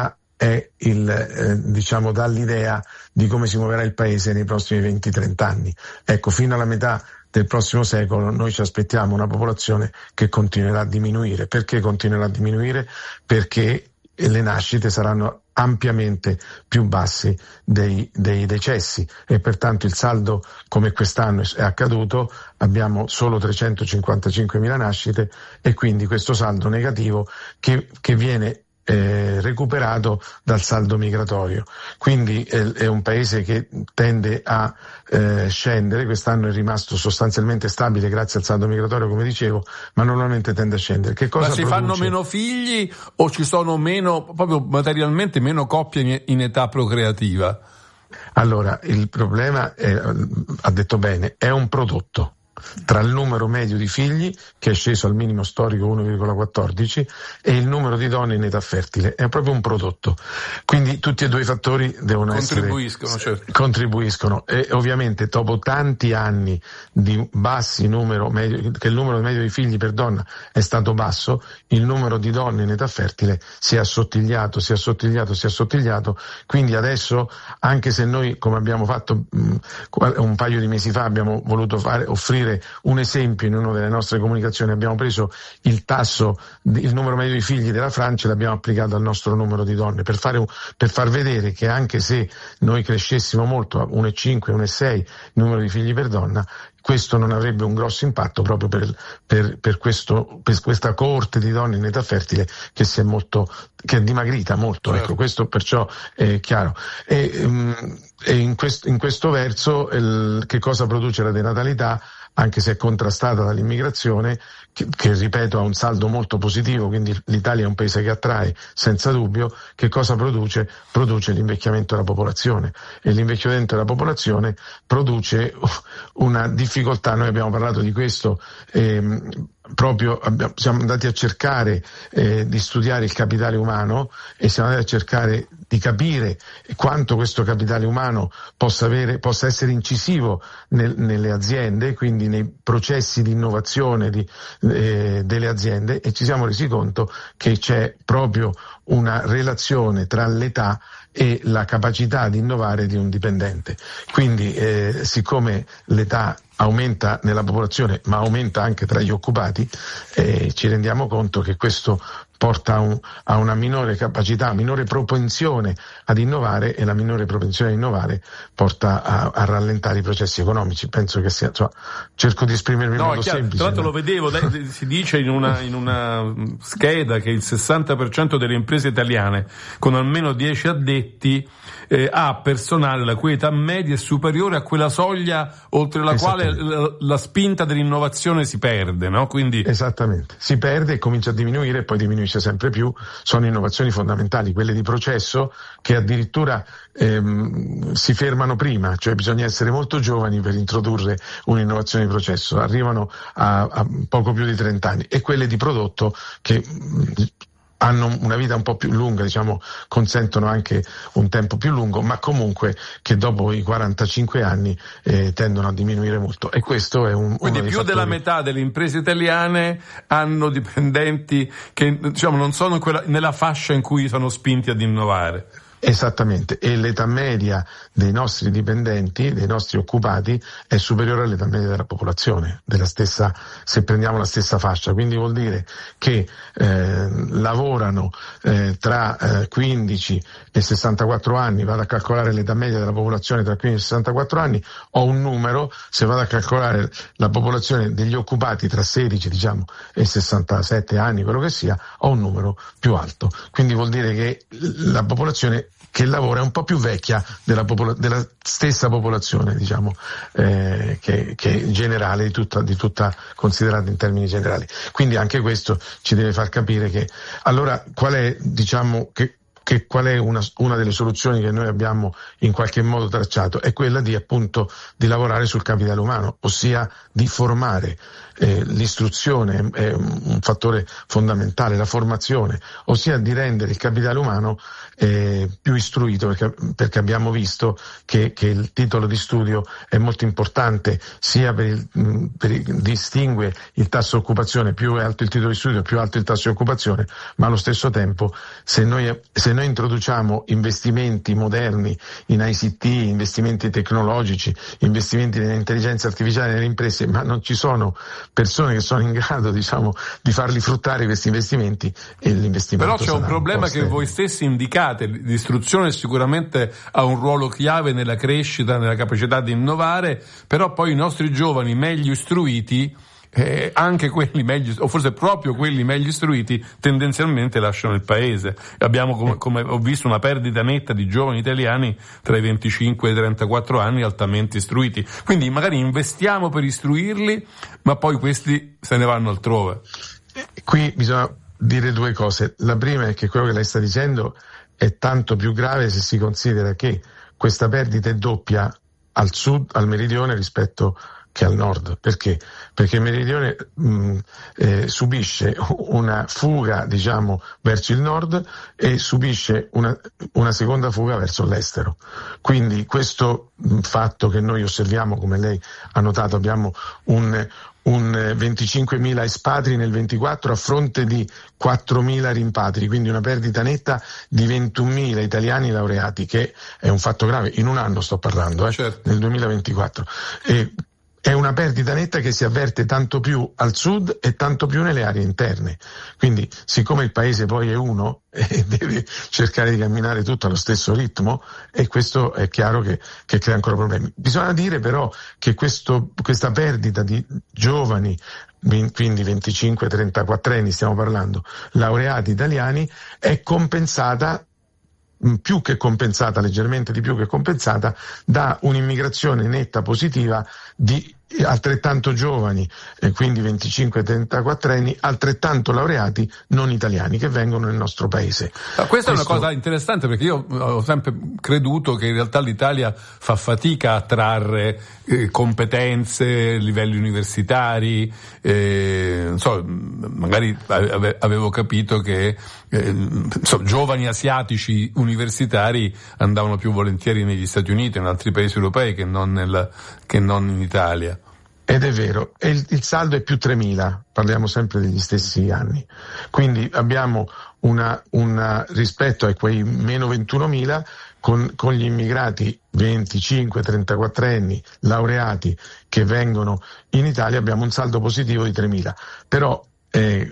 è il, eh, diciamo, dà l'idea di come si muoverà il paese nei prossimi venti trenta anni. Ecco, fino alla metà del prossimo secolo noi ci aspettiamo una popolazione che continuerà a diminuire. Perché continuerà a diminuire? Perché le nascite saranno ampiamente più bassi dei, dei decessi e pertanto il saldo, come quest'anno è accaduto, abbiamo solo trecentocinquantacinquemila nascite e quindi questo saldo negativo che, che viene Eh, recuperato dal saldo migratorio. Quindi eh, è un paese che tende a eh, scendere. Quest'anno è rimasto sostanzialmente stabile grazie al saldo migratorio, come dicevo, ma normalmente tende a scendere. Che cosa ma si produce? fanno meno figli o ci sono meno, proprio materialmente meno coppie in età procreativa? Allora, il problema è, ha detto bene, è un prodotto tra il numero medio di figli, che è sceso al minimo storico uno virgola quattordici, e il numero di donne in età fertile. È proprio un prodotto. Quindi tutti e due i fattori devono contribuiscono, essere certo. contribuiscono e ovviamente dopo tanti anni di bassi numero medio, che il numero medio di figli per donna è stato basso, il numero di donne in età fertile si è assottigliato, si è assottigliato, si è assottigliato. Quindi adesso, anche se noi, come abbiamo fatto mh, un paio di mesi fa, abbiamo voluto fare, offrire un esempio in una delle nostre comunicazioni, abbiamo preso il tasso, il numero medio di figli della Francia e l'abbiamo applicato al nostro numero di donne per fare un, per far vedere che anche se noi crescessimo molto a uno virgola cinque, uno virgola sei il numero di figli per donna, questo non avrebbe un grosso impatto proprio per, per, per, questo, per questa coorte di donne in età fertile che si è molto, che è dimagrita molto. Certo. Ecco, questo perciò è chiaro. E, um, e in, questo, in questo verso il, che cosa produce la denatalità? Anche se è contrastata dall'immigrazione, che, che ripeto ha un saldo molto positivo, quindi l'Italia è un paese che attrae senza dubbio. Che cosa produce? Produce l'invecchiamento della popolazione, e l'invecchiamento della popolazione produce una difficoltà. Noi abbiamo parlato di questo, ehm, proprio abbiamo, siamo andati a cercare eh, di studiare il capitale umano e siamo andati a cercare di capire quanto questo capitale umano possa avere, possa essere incisivo nel, nelle aziende, quindi nei processi di innovazione di, eh, delle aziende, e ci siamo resi conto che c'è proprio una relazione tra l'età e la capacità di innovare di un dipendente. Quindi eh, siccome l'età aumenta nella popolazione ma aumenta anche tra gli occupati, eh, ci rendiamo conto che questo porta a, un, a una minore capacità, minore propensione ad innovare, e la minore propensione ad innovare porta a, a rallentare i processi economici. Penso che sia, cioè, cerco di esprimermi in no, modo chiaro, semplice. Tra l'altro no? lo vedevo, dai, si dice in una, in una scheda che il sessanta per cento delle imprese italiane con almeno dieci addetti eh, ha personale la cui età media è superiore a quella soglia oltre la quale la, la spinta dell'innovazione si perde, no? Quindi esattamente, si perde e comincia a diminuire e poi diminuisce sempre più. Sono innovazioni fondamentali, quelle di processo, che addirittura ehm, si fermano prima, cioè bisogna essere molto giovani per introdurre un'innovazione di processo, arrivano a, a poco più di trenta anni, e quelle di prodotto che mh, hanno una vita un po' più lunga, diciamo, consentono anche un tempo più lungo, ma comunque che dopo i quarantacinque anni eh, tendono a diminuire molto, e questo è un quindi uno più dei della fattori. metà delle imprese italiane hanno dipendenti che, diciamo, non sono in quella, nella fascia in cui sono spinti ad innovare. Esattamente, e l'età media dei nostri dipendenti, dei nostri occupati, è superiore all'età media della popolazione, della stessa, se prendiamo la stessa fascia. Quindi vuol dire che eh, lavorano eh, tra eh, quindici e sessantaquattro anni. Vado a calcolare l'età media della popolazione tra quindici e sessantaquattro anni, ho un numero. Se vado a calcolare la popolazione degli occupati tra sedici, diciamo, e sessantasette anni, quello che sia, ho un numero più alto. Quindi vuol dire che la popolazione che lavora è un po' più vecchia della, popolo- della stessa popolazione, diciamo, eh, che, che generale, di tutta, di tutta considerata in termini generali. Quindi anche questo ci deve far capire che, allora, qual è, diciamo, che che qual è una, una delle soluzioni che noi abbiamo in qualche modo tracciato? È quella di, appunto, di lavorare sul capitale umano, ossia di formare. Eh, l'istruzione è un fattore fondamentale, la formazione, ossia di rendere il capitale umano eh, più istruito, perché, perché abbiamo visto che, che il titolo di studio è molto importante, sia per il, per il, distingue il tasso di occupazione, più è alto il titolo di studio più alto il tasso di occupazione, ma allo stesso tempo se noi, se noi introduciamo investimenti moderni in I C T, investimenti tecnologici, investimenti nell'intelligenza artificiale nelle imprese, ma non ci sono persone che sono in grado, diciamo, di farli fruttare questi investimenti, e l'investimento Però c'è un problema che voi stessi indicate: l'istruzione sicuramente ha un ruolo chiave nella crescita, nella capacità di innovare, però poi i nostri giovani meglio istruiti, eh, anche quelli meglio, o forse proprio quelli meglio istruiti, tendenzialmente lasciano il paese. Abbiamo, come, come ho visto, una perdita netta di giovani italiani tra i venticinque e i trentaquattro anni altamente istruiti. Quindi magari investiamo per istruirli, ma poi questi se ne vanno altrove. Qui bisogna dire due cose. La prima è che quello che lei sta dicendo è tanto più grave se si considera che questa perdita è doppia al sud, al meridione, rispetto che al nord. Perché? Perché il meridione mh, eh, subisce una fuga, diciamo, verso il nord e subisce una, una seconda fuga verso l'estero. Quindi questo mh, fatto che noi osserviamo, come lei ha notato, abbiamo un un venticinquemila espatri nel ventiquattro a fronte di quattromila rimpatri, quindi una perdita netta di ventunomila italiani laureati, che è un fatto grave, in un anno sto parlando, eh, certo. Nel duemilaventiquattro. E è una perdita netta che si avverte tanto più al sud e tanto più nelle aree interne. Quindi, siccome il paese poi è uno e deve cercare di camminare tutto allo stesso ritmo, e questo è chiaro che, che crea ancora problemi. Bisogna dire però che questo, questa perdita di giovani, quindi venticinque trentaquattro anni stiamo parlando, laureati italiani, è compensata, più che compensata, leggermente di più che compensata, da un'immigrazione netta positiva di altrettanto giovani, eh, quindi venticinque trentaquattro anni, altrettanto laureati non italiani che vengono nel nostro paese. Ma questa Questo... è una cosa interessante, perché io ho sempre creduto che in realtà l'Italia fa fatica a attrarre eh, competenze, livelli universitari, eh, non so, magari ave- avevo capito che eh, so, giovani asiatici universitari andavano più volentieri negli Stati Uniti e in altri paesi europei che non, nel, che non in Italia. Ed è vero, e il, il saldo è più tremila, parliamo sempre degli stessi anni, quindi abbiamo una, una rispetto a quei meno ventunomila, con, con gli immigrati venticinque trentaquattro anni laureati che vengono in Italia, abbiamo un saldo positivo di tremila, però eh,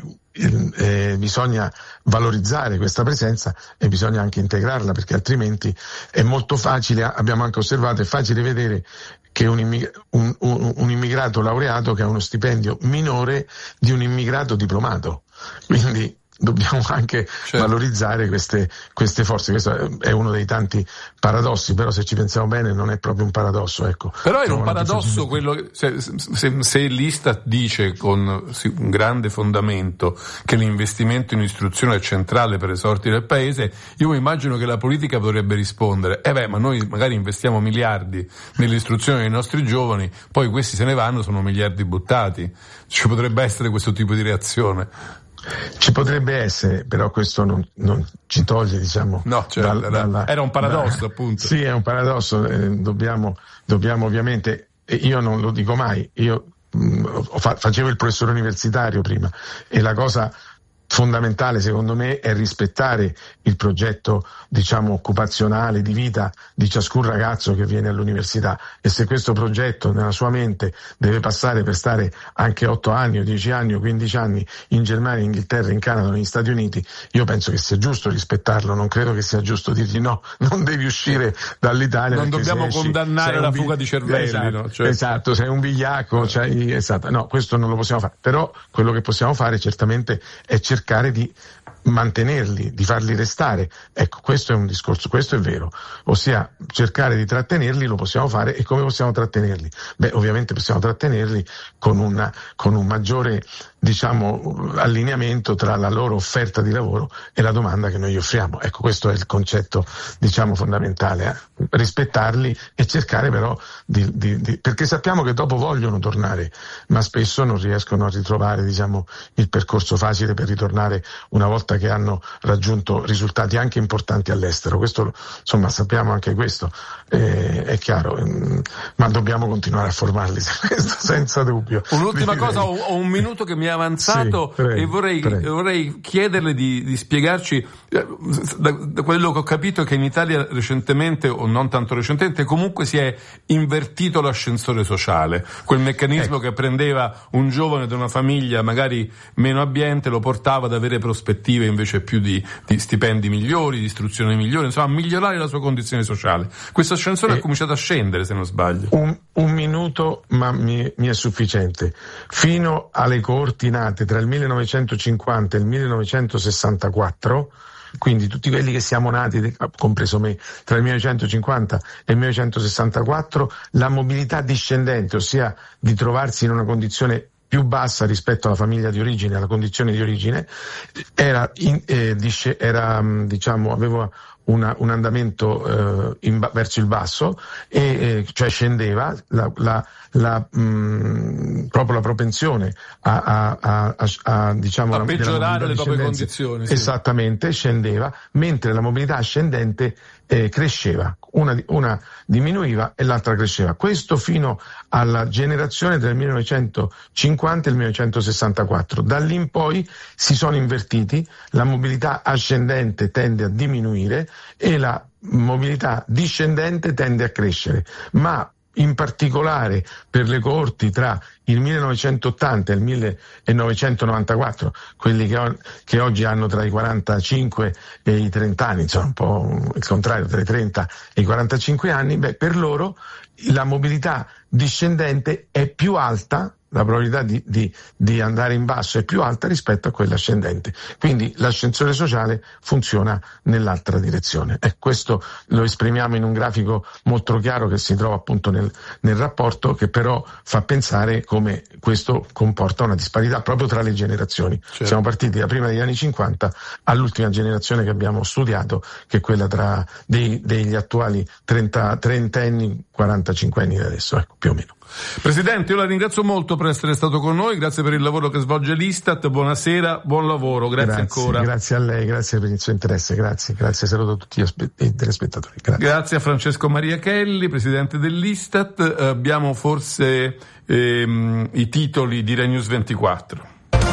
eh, bisogna valorizzare questa presenza e bisogna anche integrarla, perché altrimenti è molto facile, abbiamo anche osservato, è facile vedere che un, immig- un, un, un immigrato laureato che ha uno stipendio minore di un immigrato diplomato. Quindi dobbiamo anche certo. valorizzare queste, queste forze. Questo è uno dei tanti paradossi, però se ci pensiamo bene non è proprio un paradosso, ecco. Però è un paradosso quello, se, se, se l'Istat dice con sì, un grande fondamento che l'investimento in istruzione è centrale per le sorti del paese, io mi immagino che la politica potrebbe rispondere, eh beh, ma noi magari investiamo miliardi nell'istruzione dei nostri giovani, poi questi se ne vanno, sono miliardi buttati. Ci potrebbe essere questo tipo di reazione. Ci potrebbe essere, però questo non, non ci toglie, diciamo. No, cioè, dal, dalla, era un paradosso, da, appunto. Sì, è un paradosso. Eh, dobbiamo, dobbiamo ovviamente, io non lo dico mai, io mh, fa, facevo il professore universitario prima, e la cosa fondamentale secondo me è rispettare il progetto, diciamo, occupazionale di vita di ciascun ragazzo che viene all'università, e se questo progetto nella sua mente deve passare per stare anche otto anni o dieci anni o quindici anni in Germania, in Inghilterra, in Canada, negli Stati Uniti, io penso che sia giusto rispettarlo, non credo che sia giusto dirgli no, non devi uscire dall'Italia. Non dobbiamo esci, condannare la vi... fuga di cervelli. Esatto, no? Cioè... esatto, sei un vigliacco, c'hai... esatto. No, questo non lo possiamo fare, però quello che possiamo fare certamente è cercare cercare di mantenerli, di farli restare. Ecco, questo è un discorso, questo è vero, ossia cercare di trattenerli lo possiamo fare. E come possiamo trattenerli? Beh, ovviamente possiamo trattenerli con una, con un maggiore, diciamo, allineamento tra la loro offerta di lavoro e la domanda che noi offriamo. Ecco, questo è il concetto, diciamo, fondamentale, eh? Rispettarli e cercare però di, di, di, perché sappiamo che dopo vogliono tornare, ma spesso non riescono a ritrovare, diciamo, il percorso facile per ritornare una volta che hanno raggiunto risultati anche importanti all'estero. Questo, insomma, sappiamo anche questo, eh, è chiaro, ehm, ma dobbiamo continuare a formarli senza dubbio. Un'ultima cosa, ho, ho un minuto che mi avanzato, sì, prego, e vorrei, vorrei chiederle di, di spiegarci, da, da quello che ho capito, che in Italia recentemente, o non tanto recentemente, comunque si è invertito l'ascensore sociale, quel meccanismo ecco. che prendeva un giovane da una famiglia magari meno abbiente, lo portava ad avere prospettive invece più di, di stipendi migliori, di istruzione migliore, insomma a migliorare la sua condizione sociale. Questo ascensore eh, ha cominciato a scendere, se non sbaglio. Un, un minuto, ma mi, mi è sufficiente. Fino alle coorti nate tra il millenovecentocinquanta e il millenovecentosessantaquattro, quindi tutti quelli che siamo nati, compreso me, tra il millenovecentocinquanta e il millenovecentosessantaquattro, la mobilità discendente, ossia di trovarsi in una condizione più bassa rispetto alla famiglia di origine, alla condizione di origine, era, in, eh, disce, era diciamo, aveva una, un andamento eh, in, verso il basso, e eh, cioè scendeva, la, la, la, mh, proprio la propensione a, a, a, a, a, diciamo, a peggiorare le proprie condizioni. Sì. Esattamente, scendeva, mentre la mobilità ascendente eh, cresceva, una, una diminuiva e l'altra cresceva. Questo fino alla generazione del millenovecentocinquanta e il millenovecentosessantaquattro. Da lì in poi si sono invertiti, la mobilità ascendente tende a diminuire e la mobilità discendente tende a crescere, ma in particolare per le coorti tra il millenovecentottanta e il millenovecentonovantaquattro, quelli che, ho, che oggi hanno tra i quarantacinque e i trenta anni, insomma un po' il contrario, tra i trenta e i quarantacinque anni, beh, per loro la mobilità discendente è più alta, la probabilità di, di, di andare in basso è più alta rispetto a quella ascendente. Quindi l'ascensore sociale funziona nell'altra direzione. E questo lo esprimiamo in un grafico molto chiaro che si trova appunto nel, nel rapporto, che però fa pensare come questo comporta una disparità proprio tra le generazioni. Certo. Siamo partiti da prima degli anni cinquanta all'ultima generazione che abbiamo studiato, che è quella tra dei, degli attuali trenta, trentenni, quarantacinquenni di adesso, ecco, più o meno. Presidente, io la ringrazio molto per essere stato con noi, grazie per il lavoro che svolge l'Istat, buonasera, buon lavoro, grazie, grazie ancora. Grazie a lei, grazie per il suo interesse, grazie, grazie, saluto tutti i telespettatori. Grazie. Grazie a Francesco Maria Chelli, Presidente dell'Istat. Abbiamo forse ehm, i titoli di Rai News ventiquattro.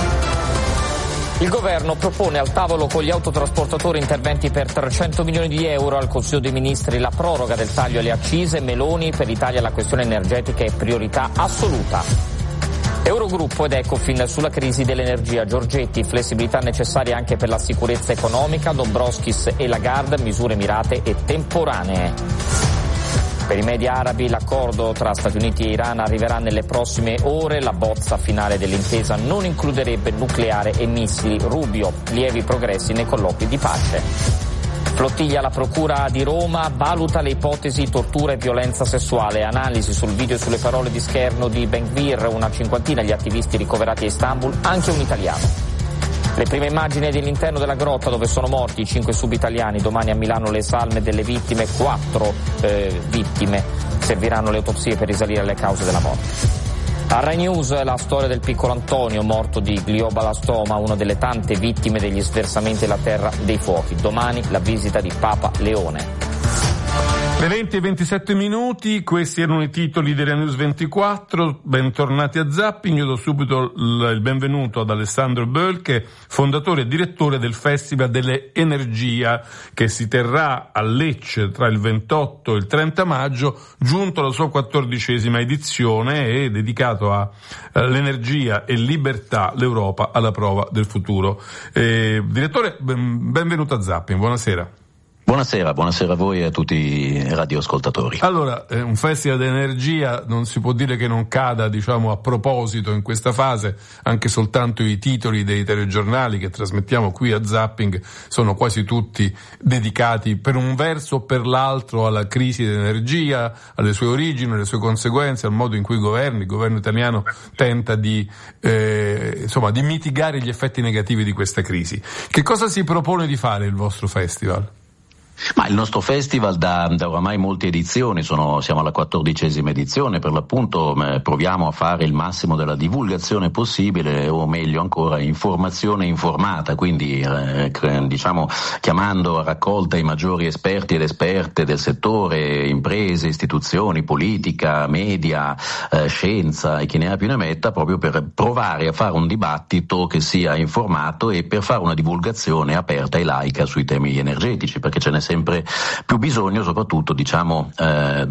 Il governo propone al tavolo con gli autotrasportatori interventi per trecento milioni di euro. Al Consiglio dei Ministri la proroga del taglio alle accise. Meloni: per l'Italia la questione energetica è priorità assoluta. Eurogruppo ed Ecofin sulla crisi dell'energia. Giorgetti: flessibilità necessaria anche per la sicurezza economica. Dombrovskis e Lagarde: misure mirate e temporanee. Per i media arabi l'accordo tra Stati Uniti e Iran arriverà nelle prossime ore. La bozza finale dell'intesa non includerebbe nucleare e missili. Rubio: lievi progressi nei colloqui di pace. Flottiglia: la procura di Roma valuta le ipotesi tortura e violenza sessuale. Analisi sul video e sulle parole di scherno di Ben-Gvir. Una cinquantina gli attivisti ricoverati a Istanbul, anche un italiano. Le prime immagini dell'interno della grotta dove sono morti i cinque subitaliani. Domani a Milano le salme delle vittime, quattro eh, vittime. Serviranno le autopsie per risalire alle cause della morte. A Rai News la storia del piccolo Antonio, morto di glioblastoma, una delle tante vittime degli sversamenti della Terra dei Fuochi. Domani la visita di Papa Leone. Le venti e ventisette minuti, questi erano i titoli della News ventiquattro, bentornati a Zapping. Io do subito il benvenuto ad Alessandro Bölke, fondatore e direttore del Festival dell'Energia, che si terrà a Lecce tra il ventotto e il trenta maggio, giunto alla sua quattordicesima edizione e dedicato all'energia e libertà, l'Europa alla prova del futuro. Eh, direttore, ben, benvenuto a Zapping, buonasera. Buonasera, buonasera a voi e a tutti i radioascoltatori. Allora, eh, un festival d'energia non si può dire che non cada, diciamo, a proposito in questa fase. Anche soltanto i titoli dei telegiornali che trasmettiamo qui a Zapping sono quasi tutti dedicati per un verso o per l'altro alla crisi dell'energia, alle sue origini, alle sue conseguenze, al modo in cui i governi, il governo italiano tenta di, eh, insomma, di mitigare gli effetti negativi di questa crisi. Che cosa si propone di fare il vostro festival? Ma il nostro festival da, da oramai molte edizioni, sono, siamo alla quattordicesima edizione, per l'appunto eh, proviamo a fare il massimo della divulgazione possibile, o meglio ancora informazione informata, quindi eh, diciamo chiamando a raccolta i maggiori esperti ed esperte del settore, imprese, istituzioni, politica, media, eh, scienza e chi ne ha più ne metta, proprio per provare a fare un dibattito che sia informato e per fare una divulgazione aperta e laica sui temi energetici, perché ce n'è sempre più bisogno, soprattutto diciamo eh,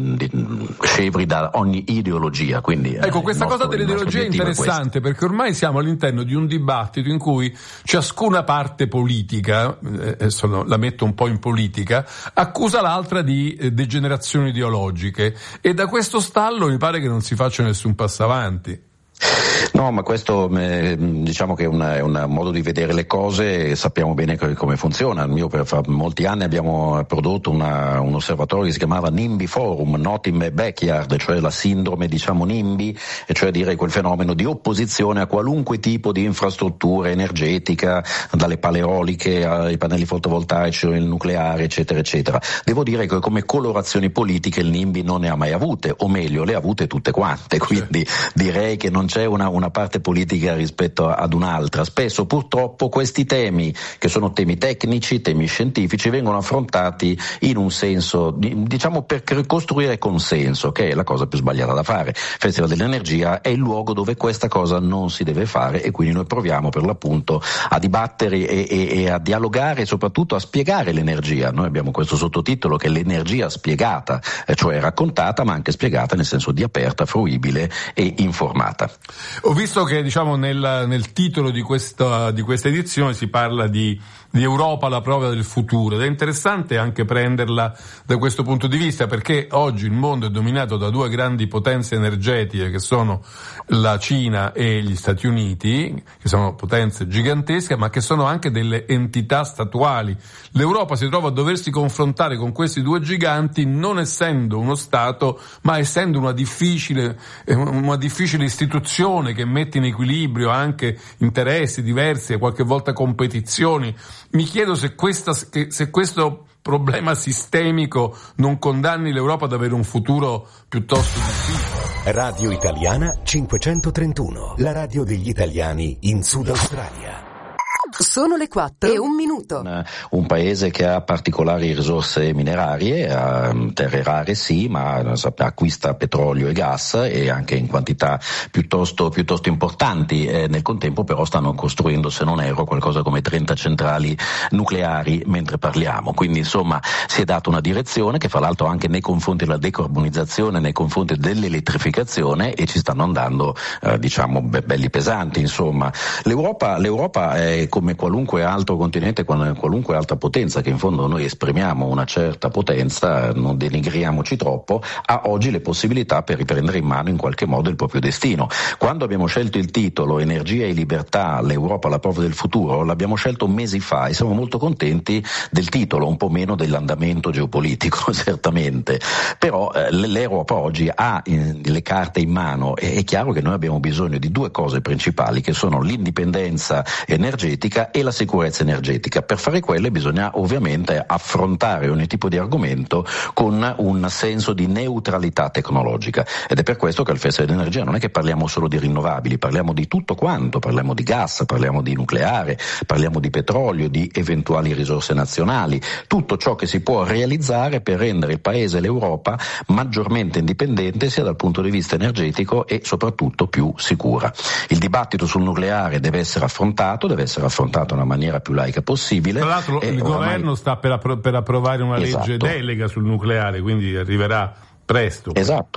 scevri da ogni ideologia. Quindi, ecco, eh, questa nostro, cosa dell'ideologia è interessante, perché ormai siamo all'interno di un dibattito in cui ciascuna parte politica, eh, adesso la metto un po' in politica, accusa l'altra di eh, degenerazioni ideologiche, e da questo stallo mi pare che non si faccia nessun passo avanti. No, ma questo eh, diciamo che è, una, è un modo di vedere le cose, e sappiamo bene co- come funziona. Io per fa molti anni abbiamo prodotto una, un osservatorio che si chiamava NIMBY Forum, Not in My Backyard, cioè la sindrome diciamo NIMBY, e cioè dire quel fenomeno di opposizione a qualunque tipo di infrastruttura energetica, dalle pale eoliche ai pannelli fotovoltaici, il nucleare, eccetera, eccetera. Devo dire che come colorazioni politiche il NIMBY non ne ha mai avute, o meglio le ha avute tutte quante, quindi direi che non c'è una, una parte politica rispetto ad un'altra. Spesso purtroppo questi temi, che sono temi tecnici, temi scientifici, vengono affrontati in un senso, diciamo, per costruire consenso, che è la cosa più sbagliata da fare. Il Festival dell'Energia è il luogo dove questa cosa non si deve fare, e quindi noi proviamo per l'appunto a dibattere e, e, e a dialogare e soprattutto a spiegare l'energia. Noi abbiamo questo sottotitolo che è l'energia spiegata, cioè raccontata ma anche spiegata nel senso di aperta, fruibile e informata. Ho visto che diciamo nel, nel titolo di questa, di questa edizione si parla di, di Europa alla prova del futuro, ed è interessante anche prenderla da questo punto di vista, perché oggi il mondo è dominato da due grandi potenze energetiche che sono la Cina e gli Stati Uniti, che sono potenze gigantesche ma che sono anche delle entità statuali. L'Europa si trova a doversi confrontare con questi due giganti non essendo uno Stato ma essendo una difficile, una difficile istituzione che mette in equilibrio anche interessi diversi e qualche volta competizioni. Mi chiedo se, questa, se questo problema sistemico non condanni l'Europa ad avere un futuro piuttosto difficile. Radio Italiana cinquecentotrentuno, la radio degli italiani in Sud Australia. Sono le quattro e un minuto. Un, un paese che ha particolari risorse minerarie, ha terre rare sì, ma acquista petrolio e gas, e anche in quantità piuttosto, piuttosto importanti. Eh, nel contempo però stanno costruendo, se non erro, qualcosa come trenta centrali nucleari mentre parliamo. Quindi insomma si è data una direzione che fra l'altro anche nei confronti della decarbonizzazione, nei confronti dell'elettrificazione, e ci stanno andando eh, diciamo be- belli pesanti. Insomma l'Europa, l'Europa è come qualunque altro continente, qualunque altra potenza, che in fondo noi esprimiamo una certa potenza, non denigriamoci troppo, ha oggi le possibilità per riprendere in mano in qualche modo il proprio destino. Quando abbiamo scelto il titolo Energia e libertà, l'Europa alla prova del futuro, l'abbiamo scelto mesi fa e siamo molto contenti del titolo, un po' meno dell'andamento geopolitico certamente, però eh, l'Europa oggi ha eh, le carte in mano, e è chiaro che noi abbiamo bisogno di due cose principali, che sono l'indipendenza energetica e la sicurezza energetica. Per fare quelle bisogna ovviamente affrontare ogni tipo di argomento con un senso di neutralità tecnologica, ed è per questo che al Festival dell'Energia non è che parliamo solo di rinnovabili, parliamo di tutto quanto, parliamo di gas, parliamo di nucleare, parliamo di petrolio, di eventuali risorse nazionali, tutto ciò che si può realizzare per rendere il paese e l'Europa maggiormente indipendente sia dal punto di vista energetico e soprattutto più sicura. Il dibattito sul nucleare deve essere affrontato, deve essere affrontato nella maniera più laica possibile. Tra l'altro e il oramai... governo sta per, appro- per approvare una esatto. legge delega sul nucleare, quindi arriverà presto. Esatto.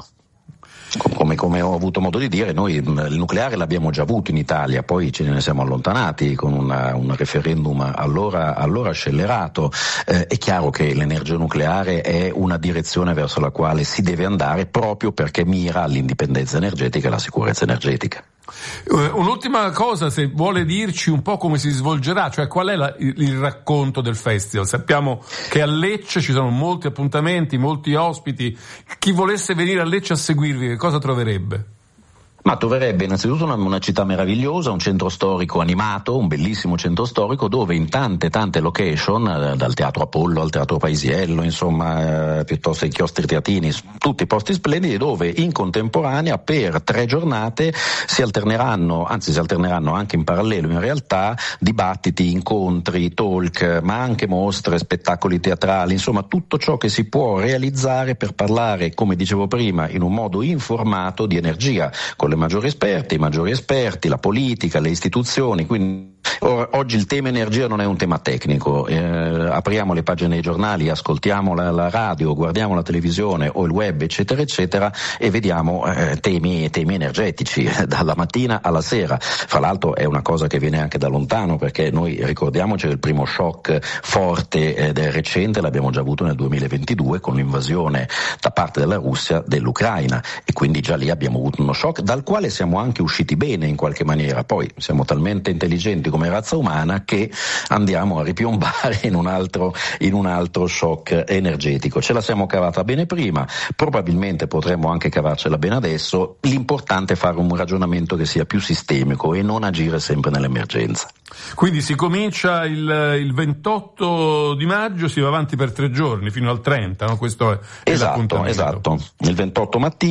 Come, come ho avuto modo di dire, noi il nucleare l'abbiamo già avuto in Italia, poi ce ne siamo allontanati con una, un referendum allora, allora scellerato. Eh, è chiaro che l'energia nucleare è una direzione verso la quale si deve andare, proprio perché mira all'indipendenza energetica e alla sicurezza energetica. Un'ultima cosa, se vuole dirci un po' come si svolgerà, cioè qual è la, il, il racconto del festival. Sappiamo che a Lecce ci sono molti appuntamenti, molti ospiti. Chi volesse venire a Lecce a seguirvi, che cosa troverebbe? Ma troverebbe innanzitutto una, una città meravigliosa, un centro storico animato, un bellissimo centro storico dove in tante tante location, eh, dal Teatro Apollo al Teatro Paisiello, insomma, eh, piuttosto ai chiostri teatini, tutti posti splendidi dove in contemporanea per tre giornate si alterneranno, anzi si alterneranno anche in parallelo in realtà, dibattiti, incontri, talk, ma anche mostre, spettacoli teatrali, insomma tutto ciò che si può realizzare per parlare, come dicevo prima, in un modo informato di energia, con le maggiori esperti, i maggiori esperti, la politica, le istituzioni. Quindi or, oggi il tema energia non è un tema tecnico, eh, apriamo le pagine dei giornali, ascoltiamo la, la radio, guardiamo la televisione o il web eccetera eccetera e vediamo eh, temi, temi energetici dalla mattina alla sera. Fra l'altro è una cosa che viene anche da lontano, perché noi ricordiamoci che il primo shock forte ed eh, recente l'abbiamo già avuto nel duemilaventidue con l'invasione da parte della Russia dell'Ucraina, e quindi già lì abbiamo avuto uno shock dal quale siamo anche usciti bene in qualche maniera. Poi siamo talmente intelligenti come razza umana che andiamo a ripiombare in un altro, in un altro shock energetico. Ce la siamo cavata bene prima, probabilmente potremmo anche cavarcela bene adesso. L'importante è fare un ragionamento che sia più sistemico e non agire sempre nell'emergenza. Quindi si comincia il, il ventotto di maggio, si va avanti per tre giorni fino al trenta, no? Questo è, esatto, è esatto. Il ventotto mattina